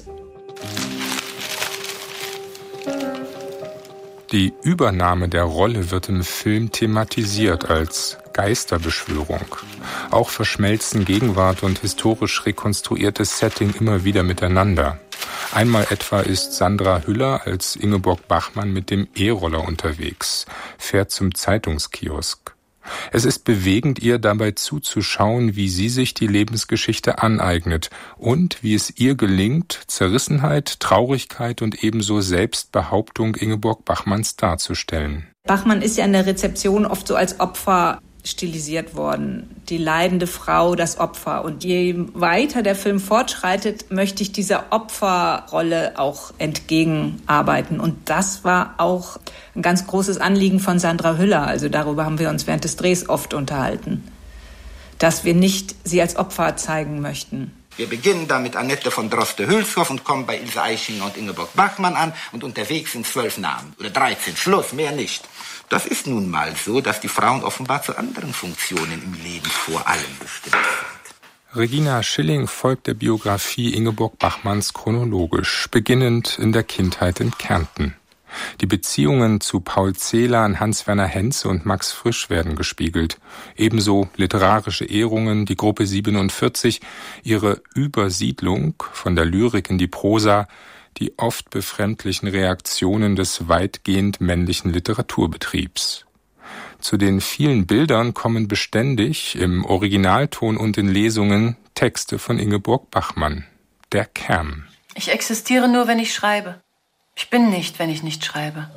Die Übernahme der Rolle wird im Film thematisiert als Geisterbeschwörung. Auch verschmelzen Gegenwart und historisch rekonstruiertes Setting immer wieder miteinander. Einmal etwa ist Sandra Hüller als Ingeborg Bachmann mit dem E-Roller unterwegs, fährt zum Zeitungskiosk. Es ist bewegend, ihr dabei zuzuschauen, wie sie sich die Lebensgeschichte aneignet und wie es ihr gelingt, Zerrissenheit, Traurigkeit und ebenso Selbstbehauptung Ingeborg Bachmanns darzustellen. Bachmann ist ja in der Rezeption oft so als Opfer stilisiert worden. Die leidende Frau, das Opfer. Und je weiter der Film fortschreitet, möchte ich dieser Opferrolle auch entgegenarbeiten. Und das war auch ein ganz großes Anliegen von Sandra Hüller. Also darüber haben wir uns während des Drehs oft unterhalten. Dass wir nicht sie als Opfer zeigen möchten. Wir beginnen da mit Annette von Droste-Hülshoff und kommen bei Ilse Aichinger und Ingeborg Bachmann an. Und unterwegs sind zwölf Namen. Oder dreizehn. Schluss, mehr nicht. Das ist nun mal so, dass die Frauen offenbar zu anderen Funktionen im Leben vor allem bestimmt sind. Regina Schilling folgt der Biografie Ingeborg Bachmanns chronologisch, beginnend in der Kindheit in Kärnten. Die Beziehungen zu Paul Celan, Hans-Werner Henze und Max Frisch werden gespiegelt. Ebenso literarische Ehrungen, die Gruppe siebenundvierzig, ihre Übersiedlung von der Lyrik in die Prosa, die oft befremdlichen Reaktionen des weitgehend männlichen Literaturbetriebs. Zu den vielen Bildern kommen beständig im Originalton und in Lesungen Texte von Ingeborg Bachmann. Der Kern. Ich existiere nur, wenn ich schreibe. Ich bin nicht, wenn ich nicht schreibe.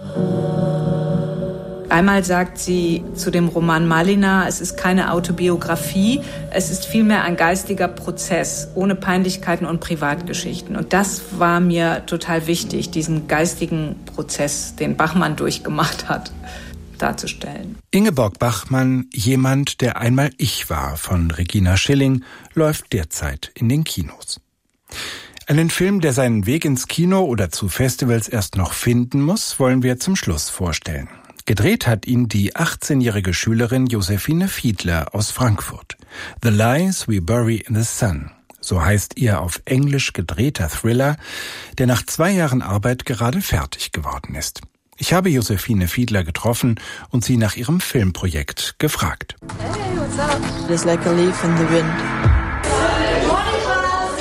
Einmal sagt sie zu dem Roman Malina, es ist keine Autobiografie, es ist vielmehr ein geistiger Prozess, ohne Peinlichkeiten und Privatgeschichten. Und das war mir total wichtig, diesen geistigen Prozess, den Bachmann durchgemacht hat. darzustellen. Ingeborg Bachmann, Jemand, der einmal ich war, von Regina Schilling, läuft derzeit in den Kinos. Einen Film, der seinen Weg ins Kino oder zu Festivals erst noch finden muss, wollen wir zum Schluss vorstellen. Gedreht hat ihn die achtzehnjährige Schülerin Josephine Fiedler aus Frankfurt. The Lies We Bury in the Sun. So heißt ihr auf Englisch gedrehter Thriller, der nach zwei Jahren Arbeit gerade fertig geworden ist. Ich habe Josephine Fiedler getroffen und sie nach ihrem Filmprojekt gefragt. Hey, what's up? It's like a leaf in the wind. Morning, class.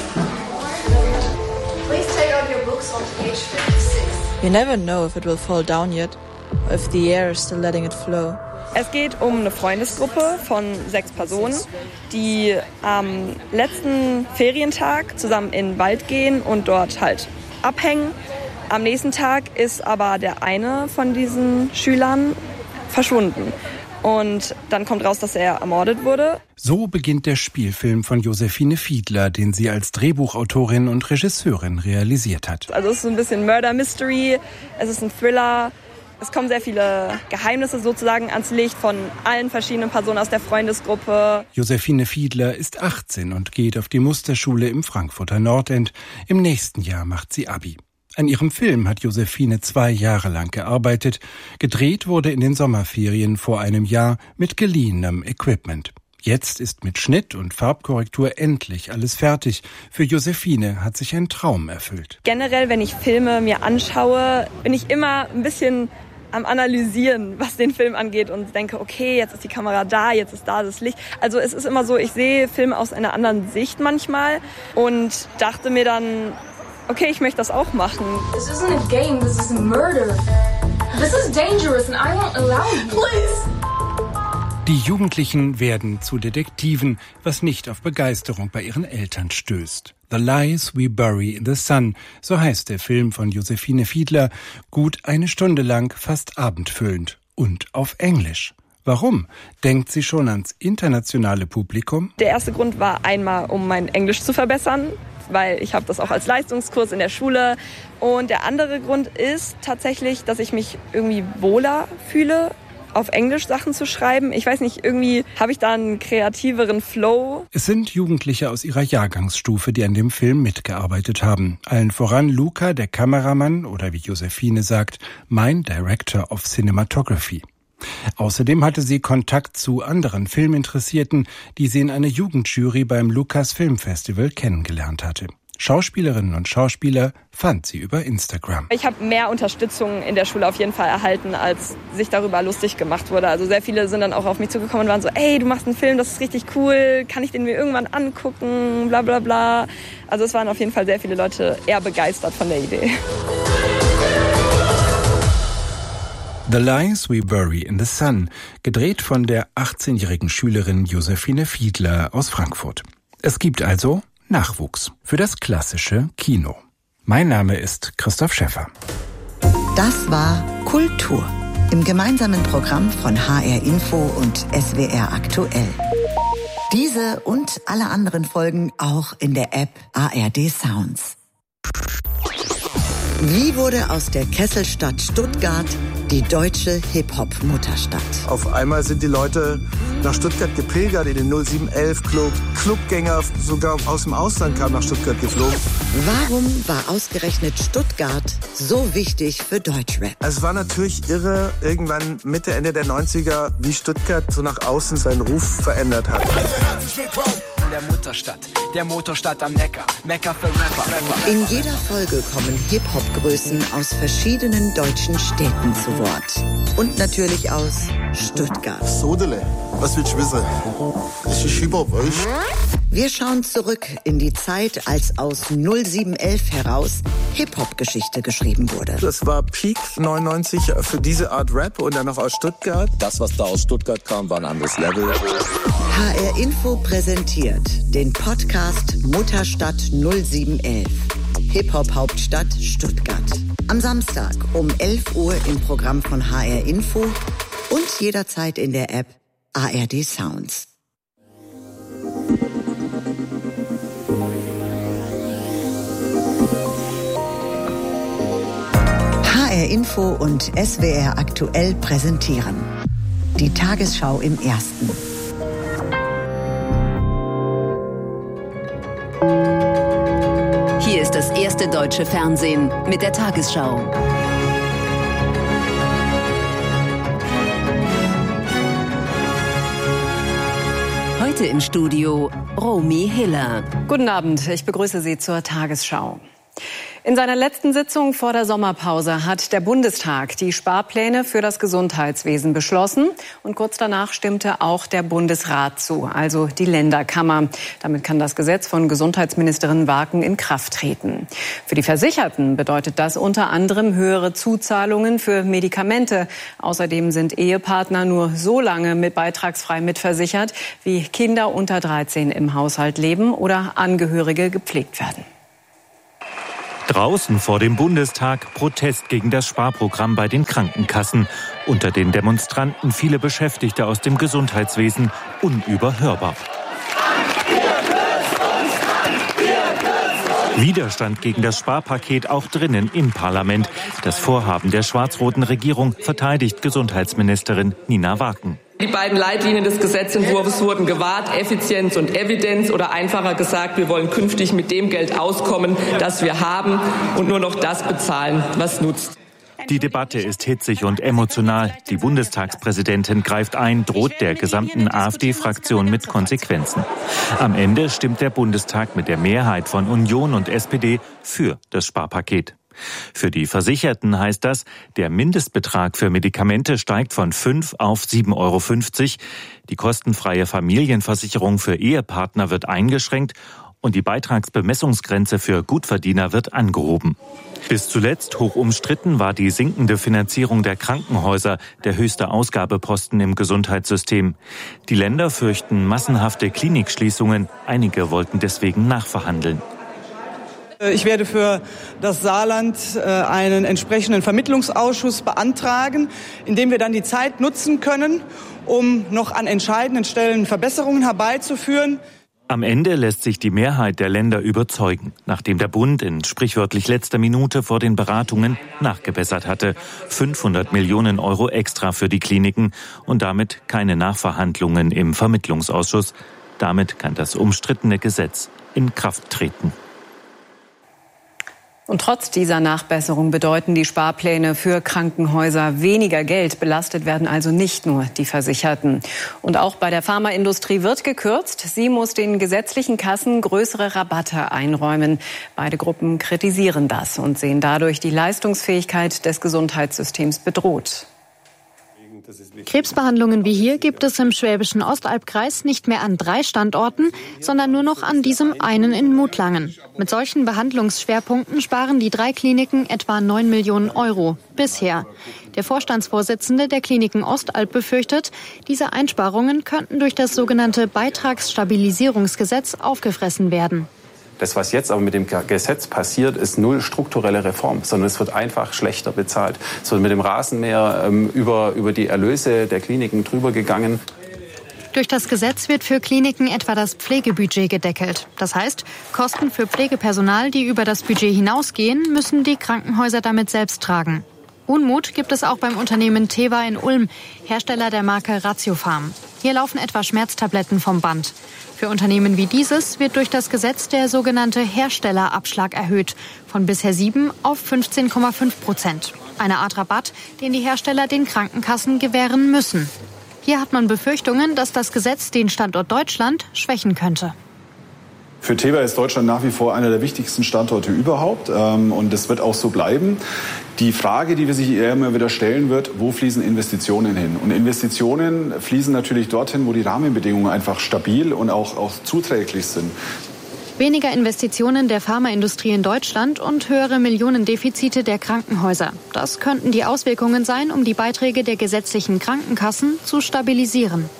Please take out your books on page fifty-six. You never know if it will fall down yet, or if the air is still letting it flow. Es geht um eine Freundesgruppe von sechs Personen, die am letzten Ferientag zusammen in den Wald gehen und dort halt abhängen. Am nächsten Tag ist aber der eine von diesen Schülern verschwunden. Und dann kommt raus, dass er ermordet wurde. So beginnt der Spielfilm von Josephine Fiedler, den sie als Drehbuchautorin und Regisseurin realisiert hat. Also es ist so ein bisschen Murder Mystery, es ist ein Thriller. Es kommen sehr viele Geheimnisse sozusagen ans Licht von allen verschiedenen Personen aus der Freundesgruppe. Josephine Fiedler ist achtzehn und geht auf die Musterschule im Frankfurter Nordend. Im nächsten Jahr macht sie Abi. An ihrem Film hat Josephine zwei Jahre lang gearbeitet. Gedreht wurde in den Sommerferien vor einem Jahr mit geliehenem Equipment. Jetzt ist mit Schnitt und Farbkorrektur endlich alles fertig. Für Josephine hat sich ein Traum erfüllt. Generell, wenn ich Filme mir anschaue, bin ich immer ein bisschen am Analysieren, was den Film angeht und denke, okay, jetzt ist die Kamera da, jetzt ist da das Licht. Also es ist immer so, ich sehe Filme aus einer anderen Sicht manchmal und dachte mir dann, okay, ich möchte das auch machen. This isn't a game, this is a murder. This is dangerous and I won't allow you. Please! Die Jugendlichen werden zu Detektiven, was nicht auf Begeisterung bei ihren Eltern stößt. The Lies We Bury in the Sun, so heißt der Film von Josephine Fiedler, gut eine Stunde lang, fast abendfüllend und auf Englisch. Warum? Denkt sie schon ans internationale Publikum? Der erste Grund war einmal, um mein Englisch zu verbessern, weil ich habe das auch als Leistungskurs in der Schule. Und der andere Grund ist tatsächlich, dass ich mich irgendwie wohler fühle, auf Englisch Sachen zu schreiben. Ich weiß nicht, irgendwie habe ich da einen kreativeren Flow. Es sind Jugendliche aus ihrer Jahrgangsstufe, die an dem Film mitgearbeitet haben. Allen voran Luca, der Kameramann, oder wie Josephine sagt, mein Director of Cinematography. Außerdem hatte sie Kontakt zu anderen Filminteressierten, die sie in einer Jugendjury beim Lukas Filmfestival kennengelernt hatte. Schauspielerinnen und Schauspieler fand sie über Instagram. Ich habe mehr Unterstützung in der Schule auf jeden Fall erhalten, als sich darüber lustig gemacht wurde. Also sehr viele sind dann auch auf mich zugekommen und waren so, ey, du machst einen Film, das ist richtig cool, kann ich den mir irgendwann angucken, bla bla bla. Also es waren auf jeden Fall sehr viele Leute eher begeistert von der Idee. The Lies We Bury in the Sun, gedreht von der achtzehnjährigen Schülerin Josephine Fiedler aus Frankfurt. Es gibt also Nachwuchs für das klassische Kino. Mein Name ist Christoph Schäffer. Das war Kultur im gemeinsamen Programm von H R Info und S W R Aktuell. Diese und alle anderen Folgen auch in der App A R D Sounds. Wie wurde aus der Kesselstadt Stuttgart die deutsche Hip-Hop-Mutterstadt? Auf einmal sind die Leute nach Stuttgart gepilgert in den null sieben elf Club. Clubgänger sogar aus dem Ausland kamen nach Stuttgart geflogen. Warum war ausgerechnet Stuttgart so wichtig für Deutschrap? Es war natürlich irre, irgendwann Mitte, Ende der neunziger, wie Stuttgart so nach außen seinen Ruf verändert hat. Herzlich willkommen in der Mutterstadt, der Motorstadt am Neckar, Mekka für Rapper. In jeder Folge kommen Hip-Hop-Größen aus verschiedenen deutschen Städten zu Wort. Und natürlich aus Stuttgart. Sodele, was willst du wissen? Das ist Hip-Hop, weißt du? Wir schauen zurück in die Zeit, als aus null sieben elf heraus Hip-Hop-Geschichte geschrieben wurde. Das war Peak neunundneunzig für diese Art Rap und dann noch aus Stuttgart. Das, was da aus Stuttgart kam, war ein anderes Level. H R Info präsentiert den Podcast Mutterstadt null sieben elf. Hip-Hop-Hauptstadt Stuttgart. Am Samstag um elf Uhr im Programm von H R Info und jederzeit in der App A R D Sounds. H R R Info und S W R Aktuell präsentieren. Die Tagesschau im Ersten. Hier ist das erste deutsche Fernsehen mit der Tagesschau. Heute im Studio Romy Hiller. Guten Abend, ich begrüße Sie zur Tagesschau. In seiner letzten Sitzung vor der Sommerpause hat der Bundestag die Sparpläne für das Gesundheitswesen beschlossen. Und kurz danach stimmte auch der Bundesrat zu, also die Länderkammer. Damit kann das Gesetz von Gesundheitsministerin Waken in Kraft treten. Für die Versicherten bedeutet das unter anderem höhere Zuzahlungen für Medikamente. Außerdem sind Ehepartner nur so lange mit beitragsfrei mitversichert, wie Kinder unter dreizehn im Haushalt leben oder Angehörige gepflegt werden. Draußen vor dem Bundestag Protest gegen das Sparprogramm bei den Krankenkassen. Unter den Demonstranten viele Beschäftigte aus dem Gesundheitswesen, unüberhörbar. Widerstand gegen das Sparpaket auch drinnen im Parlament. Das Vorhaben der schwarz-roten Regierung verteidigt Gesundheitsministerin Nina Waken. Die beiden Leitlinien des Gesetzentwurfs wurden gewahrt, Effizienz und Evidenz, oder einfacher gesagt, wir wollen künftig mit dem Geld auskommen, das wir haben, und nur noch das bezahlen, was nutzt. Die Debatte ist hitzig und emotional. Die Bundestagspräsidentin greift ein, droht der gesamten AfD-Fraktion mit Konsequenzen. Am Ende stimmt der Bundestag mit der Mehrheit von Union und S P D für das Sparpaket. Für die Versicherten heißt das, der Mindestbetrag für Medikamente steigt von fünf auf sieben Euro fünfzig. Die kostenfreie Familienversicherung für Ehepartner wird eingeschränkt und die Beitragsbemessungsgrenze für Gutverdiener wird angehoben. Bis zuletzt hoch umstritten war die sinkende Finanzierung der Krankenhäuser, der höchste Ausgabeposten im Gesundheitssystem. Die Länder fürchten massenhafte Klinikschließungen. Einige wollten deswegen nachverhandeln. Ich werde für das Saarland einen entsprechenden Vermittlungsausschuss beantragen, in dem wir dann die Zeit nutzen können, um noch an entscheidenden Stellen Verbesserungen herbeizuführen. Am Ende lässt sich die Mehrheit der Länder überzeugen, nachdem der Bund in sprichwörtlich letzter Minute vor den Beratungen nachgebessert hatte. fünfhundert Millionen Euro extra für die Kliniken und damit keine Nachverhandlungen im Vermittlungsausschuss. Damit kann das umstrittene Gesetz in Kraft treten. Und trotz dieser Nachbesserung bedeuten die Sparpläne für Krankenhäuser weniger Geld. Belastet werden also nicht nur die Versicherten. Und auch bei der Pharmaindustrie wird gekürzt. Sie muss den gesetzlichen Kassen größere Rabatte einräumen. Beide Gruppen kritisieren das und sehen dadurch die Leistungsfähigkeit des Gesundheitssystems bedroht. Krebsbehandlungen wie hier gibt es im Schwäbischen Ostalbkreis nicht mehr an drei Standorten, sondern nur noch an diesem einen in Mutlangen. Mit solchen Behandlungsschwerpunkten sparen die drei Kliniken etwa neun Millionen Euro bisher. Der Vorstandsvorsitzende der Kliniken Ostalb befürchtet, diese Einsparungen könnten durch das sogenannte Beitragsstabilisierungsgesetz aufgefressen werden. Das, was jetzt aber mit dem Gesetz passiert, ist null strukturelle Reform, sondern es wird einfach schlechter bezahlt. Es wird mit dem Rasenmäher ähm, über, über die Erlöse der Kliniken drüber gegangen. Durch das Gesetz wird für Kliniken etwa das Pflegebudget gedeckelt. Das heißt, Kosten für Pflegepersonal, die über das Budget hinausgehen, müssen die Krankenhäuser damit selbst tragen. Unmut gibt es auch beim Unternehmen Teva in Ulm, Hersteller der Marke Ratiopharm. Hier laufen etwa Schmerztabletten vom Band. Für Unternehmen wie dieses wird durch das Gesetz der sogenannte Herstellerabschlag erhöht, von bisher sieben auf fünfzehn Komma fünf Prozent. Eine Art Rabatt, den die Hersteller den Krankenkassen gewähren müssen. Hier hat man Befürchtungen, dass das Gesetz den Standort Deutschland schwächen könnte. Für Teva ist Deutschland nach wie vor einer der wichtigsten Standorte überhaupt, ähm, und das wird auch so bleiben. Die Frage, die wir sich immer wieder stellen wird, wo fließen Investitionen hin? Und Investitionen fließen natürlich dorthin, wo die Rahmenbedingungen einfach stabil und auch, auch zuträglich sind. Weniger Investitionen der Pharmaindustrie in Deutschland und höhere Millionendefizite der Krankenhäuser. Das könnten die Auswirkungen sein, um die Beiträge der gesetzlichen Krankenkassen zu stabilisieren.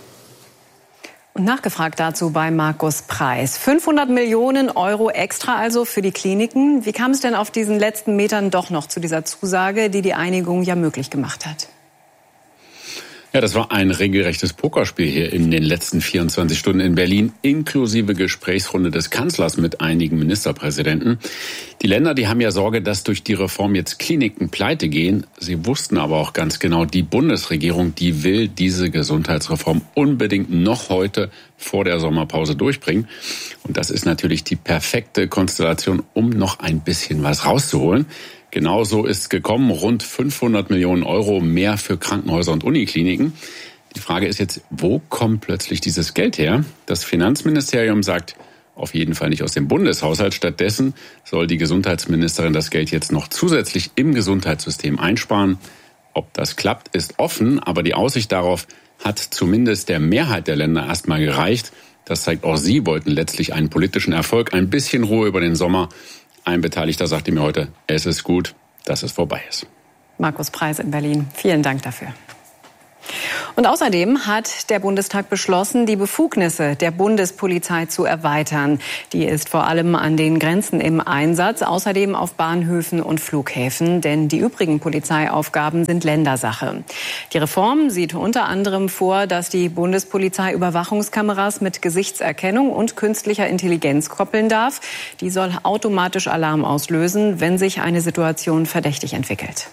Und nachgefragt dazu bei Markus Preis. fünfhundert Millionen Euro extra also für die Kliniken. Wie kam es denn auf diesen letzten Metern doch noch zu dieser Zusage, die die Einigung ja möglich gemacht hat? Ja, das war ein regelrechtes Pokerspiel hier in den letzten vierundzwanzig Stunden in Berlin, inklusive Gesprächsrunde des Kanzlers mit einigen Ministerpräsidenten. Die Länder, die haben ja Sorge, dass durch die Reform jetzt Kliniken pleite gehen. Sie wussten aber auch ganz genau, die Bundesregierung, die will diese Gesundheitsreform unbedingt noch heute vor der Sommerpause durchbringen. Und das ist natürlich die perfekte Konstellation, um noch ein bisschen was rauszuholen. Genauso ist gekommen, rund fünfhundert Millionen Euro mehr für Krankenhäuser und Unikliniken. Die Frage ist jetzt, wo kommt plötzlich dieses Geld her? Das Finanzministerium sagt, auf jeden Fall nicht aus dem Bundeshaushalt. Stattdessen soll die Gesundheitsministerin das Geld jetzt noch zusätzlich im Gesundheitssystem einsparen. Ob das klappt, ist offen, aber die Aussicht darauf hat zumindest der Mehrheit der Länder erstmal gereicht. Das zeigt, auch sie wollten letztlich einen politischen Erfolg, ein bisschen Ruhe über den Sommer. Ein Beteiligter sagte mir heute, es ist gut, dass es vorbei ist. Markus Preis in Berlin, vielen Dank dafür. Und außerdem hat der Bundestag beschlossen, die Befugnisse der Bundespolizei zu erweitern. Die ist vor allem an den Grenzen im Einsatz, außerdem auf Bahnhöfen und Flughäfen, denn die übrigen Polizeiaufgaben sind Ländersache. Die Reform sieht unter anderem vor, dass die Bundespolizei Überwachungskameras mit Gesichtserkennung und künstlicher Intelligenz koppeln darf. Die soll automatisch Alarm auslösen, wenn sich eine Situation verdächtig entwickelt.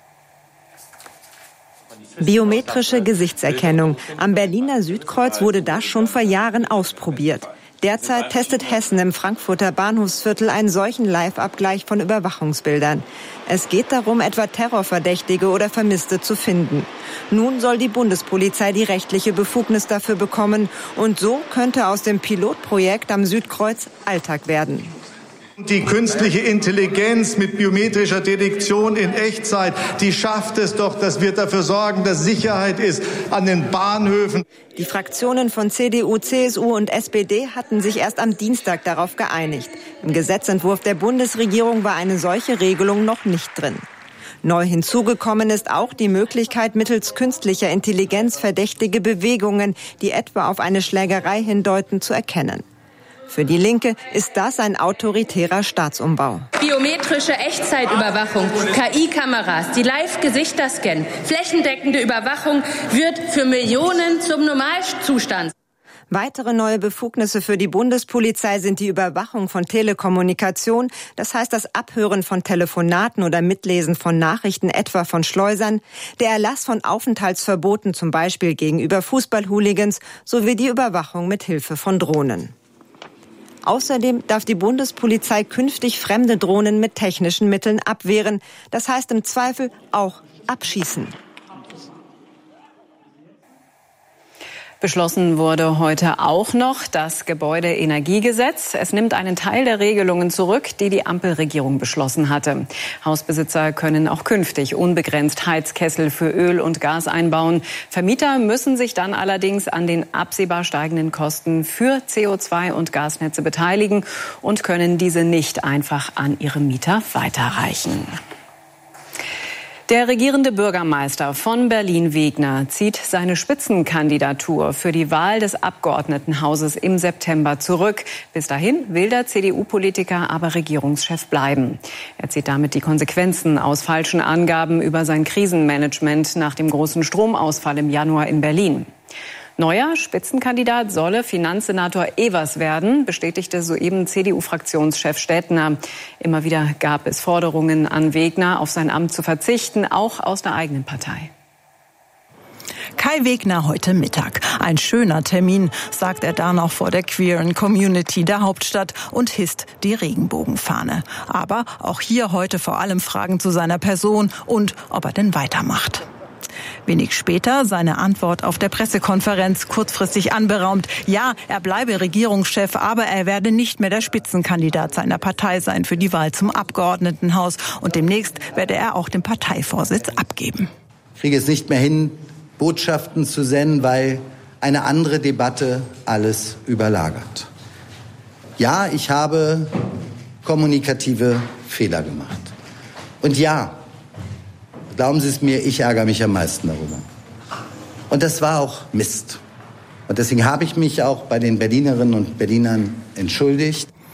Biometrische Gesichtserkennung. Am Berliner Südkreuz wurde das schon vor Jahren ausprobiert. Derzeit testet Hessen im Frankfurter Bahnhofsviertel einen solchen Live-Abgleich von Überwachungsbildern. Es geht darum, etwa Terrorverdächtige oder Vermisste zu finden. Nun soll die Bundespolizei die rechtliche Befugnis dafür bekommen. Und so könnte aus dem Pilotprojekt am Südkreuz Alltag werden. Die künstliche Intelligenz mit biometrischer Detektion in Echtzeit, die schafft es doch, dass wir dafür sorgen, dass Sicherheit ist an den Bahnhöfen. Die Fraktionen von C D U, C S U und S P D hatten sich erst am Dienstag darauf geeinigt. Im Gesetzentwurf der Bundesregierung war eine solche Regelung noch nicht drin. Neu hinzugekommen ist auch die Möglichkeit, mittels künstlicher Intelligenz verdächtige Bewegungen, die etwa auf eine Schlägerei hindeuten, zu erkennen. Für die Linke ist das ein autoritärer Staatsumbau. Biometrische Echtzeitüberwachung, K I-Kameras, die Live-Gesichter scannen, flächendeckende Überwachung wird für Millionen zum Normalzustand. Weitere neue Befugnisse für die Bundespolizei sind die Überwachung von Telekommunikation, das heißt das Abhören von Telefonaten oder Mitlesen von Nachrichten, etwa von Schleusern, der Erlass von Aufenthaltsverboten, zum Beispiel gegenüber Fußballhooligans, sowie die Überwachung mit Hilfe von Drohnen. Außerdem darf die Bundespolizei künftig fremde Drohnen mit technischen Mitteln abwehren. Das heißt im Zweifel auch abschießen. Beschlossen wurde heute auch noch das Gebäudeenergiegesetz. Es nimmt einen Teil der Regelungen zurück, die die Ampelregierung beschlossen hatte. Hausbesitzer können auch künftig unbegrenzt Heizkessel für Öl und Gas einbauen. Vermieter müssen sich dann allerdings an den absehbar steigenden Kosten für C O zwei und Gasnetze beteiligen und können diese nicht einfach an ihre Mieter weiterreichen. Der regierende Bürgermeister von Berlin-Wegner zieht seine Spitzenkandidatur für die Wahl des Abgeordnetenhauses im September zurück. Bis dahin will der C D U-Politiker aber Regierungschef bleiben. Er zieht damit die Konsequenzen aus falschen Angaben über sein Krisenmanagement nach dem großen Stromausfall im Januar in Berlin. Neuer Spitzenkandidat solle Finanzsenator Evers werden, bestätigte soeben C D U-Fraktionschef Stettner. Immer wieder gab es Forderungen an Wegner, auf sein Amt zu verzichten, auch aus der eigenen Partei. Kai Wegner heute Mittag. Ein schöner Termin, sagt er da noch vor der queeren Community der Hauptstadt und hisst die Regenbogenfahne. Aber auch hier heute vor allem Fragen zu seiner Person und ob er denn weitermacht. Wenig später seine Antwort auf der Pressekonferenz, kurzfristig anberaumt. Ja, er bleibe Regierungschef, aber er werde nicht mehr der Spitzenkandidat seiner Partei sein für die Wahl zum Abgeordnetenhaus. Und demnächst werde er auch den Parteivorsitz abgeben. Ich kriege es nicht mehr hin, Botschaften zu senden, weil eine andere Debatte alles überlagert. Ja, ich habe kommunikative Fehler gemacht. Und ja, glauben Sie es mir, ich ärgere mich am meisten darüber. Und das war auch Mist. Und deswegen habe ich mich auch bei den Berlinerinnen und Berlinern entschuldigt.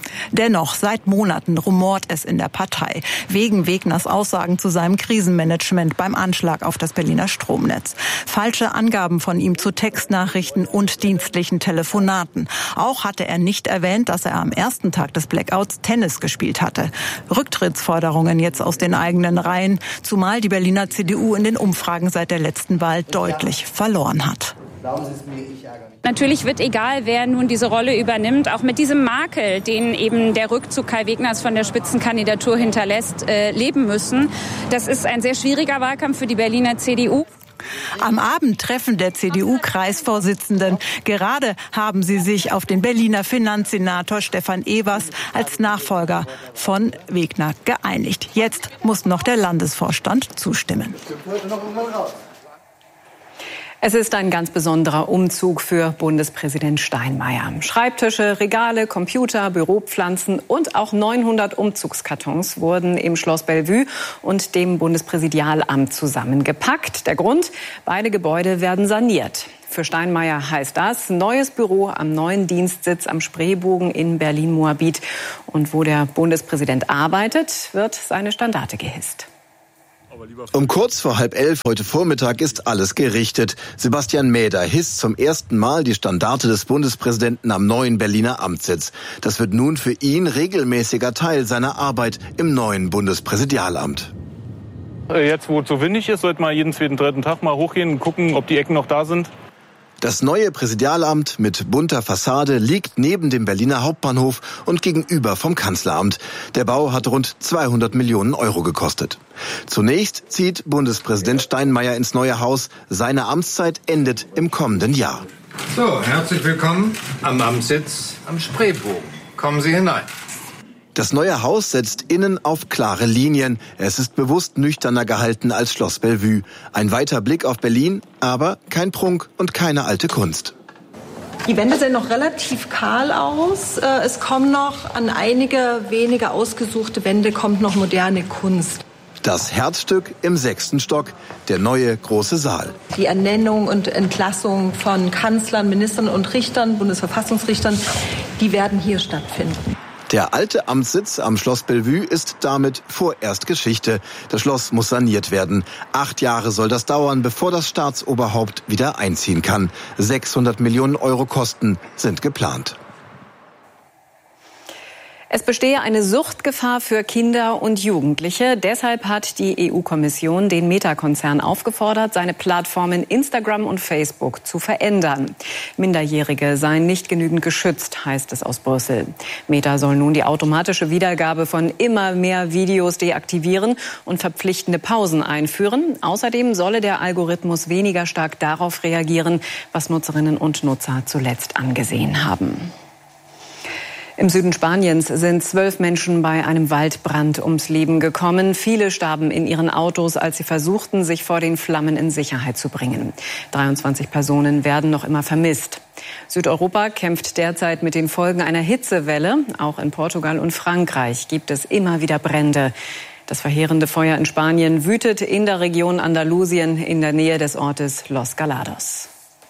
Dennoch, seit Monaten rumort es in der Partei. Wegen Wegners Aussagen zu seinem Krisenmanagement beim Anschlag auf das Berliner Stromnetz. Falsche Angaben von ihm zu Textnachrichten und dienstlichen Telefonaten. Auch hatte er nicht erwähnt, dass er am ersten Tag des Blackouts Tennis gespielt hatte. Rücktrittsforderungen jetzt aus den eigenen Reihen, zumal die Berliner C D U in den Umfragen seit der letzten Wahl deutlich verloren hat. Natürlich wird, egal wer nun diese Rolle übernimmt, auch mit diesem Makel, den eben der Rückzug Kai Wegners von der Spitzenkandidatur hinterlässt, äh, leben müssen. Das ist ein sehr schwieriger Wahlkampf für die Berliner C D U. Am Abendtreffen der C D U-Kreisvorsitzenden. Gerade haben sie sich auf den Berliner Finanzsenator Stefan Evers als Nachfolger von Wegner geeinigt. Jetzt muss noch der Landesvorstand zustimmen. Es ist ein ganz besonderer Umzug für Bundespräsident Steinmeier. Schreibtische, Regale, Computer, Büropflanzen und auch neunhundert Umzugskartons wurden im Schloss Bellevue und dem Bundespräsidialamt zusammengepackt. Der Grund? Beide Gebäude werden saniert. Für Steinmeier heißt das neues Büro am neuen Dienstsitz am Spreebogen in Berlin-Moabit. Und wo der Bundespräsident arbeitet, wird seine Standarte gehisst. Um kurz vor halb elf heute Vormittag ist alles gerichtet. Sebastian Mäder hisst zum ersten Mal die Standarte des Bundespräsidenten am neuen Berliner Amtssitz. Das wird nun für ihn regelmäßiger Teil seiner Arbeit im neuen Bundespräsidialamt. Jetzt, wo es so windig ist, sollte man jeden zweiten, dritten Tag mal hochgehen und gucken, ob die Ecken noch da sind. Das neue Präsidialamt mit bunter Fassade liegt neben dem Berliner Hauptbahnhof und gegenüber vom Kanzleramt. Der Bau hat rund zweihundert Millionen Euro gekostet. Zunächst zieht Bundespräsident Steinmeier ins neue Haus. Seine Amtszeit endet im kommenden Jahr. So, herzlich willkommen am Amtssitz am Spreebogen. Kommen Sie hinein. Das neue Haus setzt innen auf klare Linien. Es ist bewusst nüchterner gehalten als Schloss Bellevue. Ein weiter Blick auf Berlin, aber kein Prunk und keine alte Kunst. Die Wände sehen noch relativ kahl aus. Es kommen noch an einige wenige ausgesuchte Wände kommt noch moderne Kunst. Das Herzstück im sechsten Stock, der neue große Saal. Die Ernennung und Entlassung von Kanzlern, Ministern und Richtern, Bundesverfassungsrichtern, die werden hier stattfinden. Der alte Amtssitz am Schloss Bellevue ist damit vorerst Geschichte. Das Schloss muss saniert werden. Acht Jahre soll das dauern, bevor das Staatsoberhaupt wieder einziehen kann. sechshundert Millionen Euro Kosten sind geplant. Es bestehe eine Suchtgefahr für Kinder und Jugendliche. Deshalb hat die E U-Kommission den Meta-Konzern aufgefordert, seine Plattformen Instagram und Facebook zu verändern. Minderjährige seien nicht genügend geschützt, heißt es aus Brüssel. Meta soll nun die automatische Wiedergabe von immer mehr Videos deaktivieren und verpflichtende Pausen einführen. Außerdem solle der Algorithmus weniger stark darauf reagieren, was Nutzerinnen und Nutzer zuletzt angesehen haben. Im Süden Spaniens sind zwölf Menschen bei einem Waldbrand ums Leben gekommen. Viele starben in ihren Autos, als sie versuchten, sich vor den Flammen in Sicherheit zu bringen. dreiundzwanzig Personen werden noch immer vermisst. Südeuropa kämpft derzeit mit den Folgen einer Hitzewelle. Auch in Portugal und Frankreich gibt es immer wieder Brände. Das verheerende Feuer in Spanien wütet in der Region Andalusien in der Nähe des Ortes Los Galados.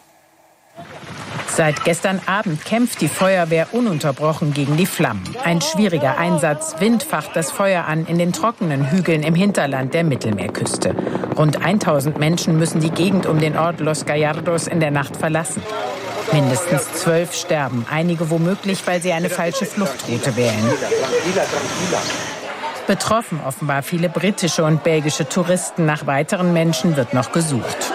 Seit gestern Abend kämpft die Feuerwehr ununterbrochen gegen die Flammen. Ein schwieriger Einsatz. Wind facht das Feuer an in den trockenen Hügeln im Hinterland der Mittelmeerküste. Rund tausend Menschen müssen die Gegend um den Ort Los Gallardos in der Nacht verlassen. Mindestens zwölf sterben, einige womöglich, weil sie eine falsche Fluchtroute wählen. Betroffen offenbar viele britische und belgische Touristen. Nach weiteren Menschen wird noch gesucht.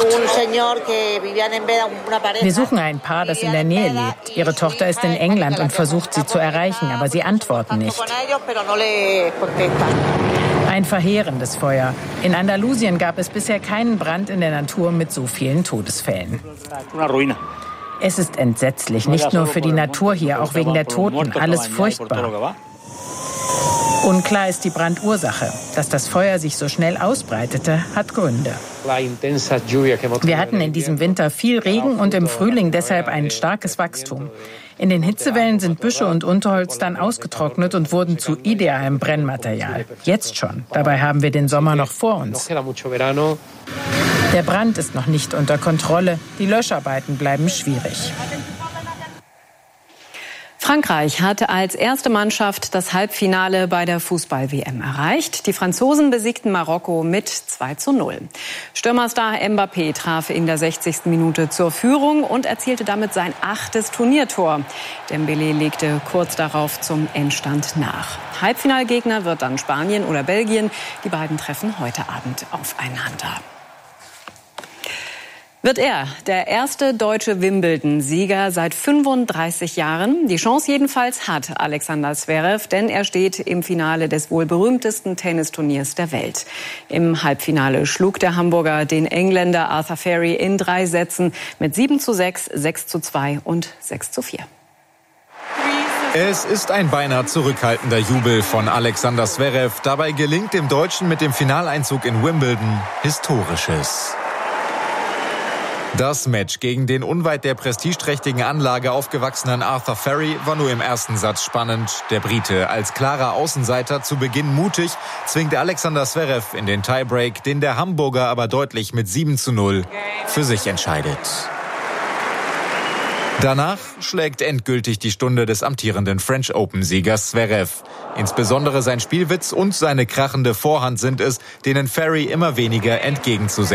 Wir suchen ein Paar, das in der Nähe lebt. Ihre Tochter ist in England und versucht, sie zu erreichen, aber sie antworten nicht. Ein verheerendes Feuer. In Andalusien gab es bisher keinen Brand in der Natur mit so vielen Todesfällen. Es ist entsetzlich, nicht nur für die Natur hier, auch wegen der Toten. Alles furchtbar. Unklar ist die Brandursache. Dass das Feuer sich so schnell ausbreitete, hat Gründe. Wir hatten in diesem Winter viel Regen und im Frühling deshalb ein starkes Wachstum. In den Hitzewellen sind Büsche und Unterholz dann ausgetrocknet und wurden zu idealem Brennmaterial. Jetzt schon. Dabei haben wir den Sommer noch vor uns. Der Brand ist noch nicht unter Kontrolle. Die Löscharbeiten bleiben schwierig. Frankreich hat als erste Mannschaft das Halbfinale bei der Fußball-W M erreicht. Die Franzosen besiegten Marokko mit zwei zu null. Stürmerstar Mbappé traf in der sechzigsten Minute zur Führung und erzielte damit sein achtes Turniertor. Dembélé legte kurz darauf zum Endstand nach. Halbfinalgegner wird dann Spanien oder Belgien. Die beiden treffen heute Abend aufeinander. Wird er der erste deutsche Wimbledon-Sieger seit fünfunddreißig Jahren? Die Chance jedenfalls hat Alexander Zverev, denn er steht im Finale des wohl berühmtesten Tennisturniers der Welt. Im Halbfinale schlug der Hamburger den Engländer Arthur Ferry in drei Sätzen mit sieben zu sechs, sechs zu zwei und sechs zu vier. Es ist ein beinahe zurückhaltender Jubel von Alexander Zverev. Dabei gelingt dem Deutschen mit dem Finaleinzug in Wimbledon Historisches. Das Match gegen den unweit der prestigeträchtigen Anlage aufgewachsenen Arthur Ferry war nur im ersten Satz spannend. Der Brite als klarer Außenseiter zu Beginn mutig, zwingt Alexander Zverev in den Tiebreak, den der Hamburger aber deutlich mit sieben zu null für sich entscheidet. Danach schlägt endgültig die Stunde des amtierenden French Open-Siegers Zverev. Insbesondere sein Spielwitz und seine krachende Vorhand sind es, denen Ferry immer weniger entgegenzusetzen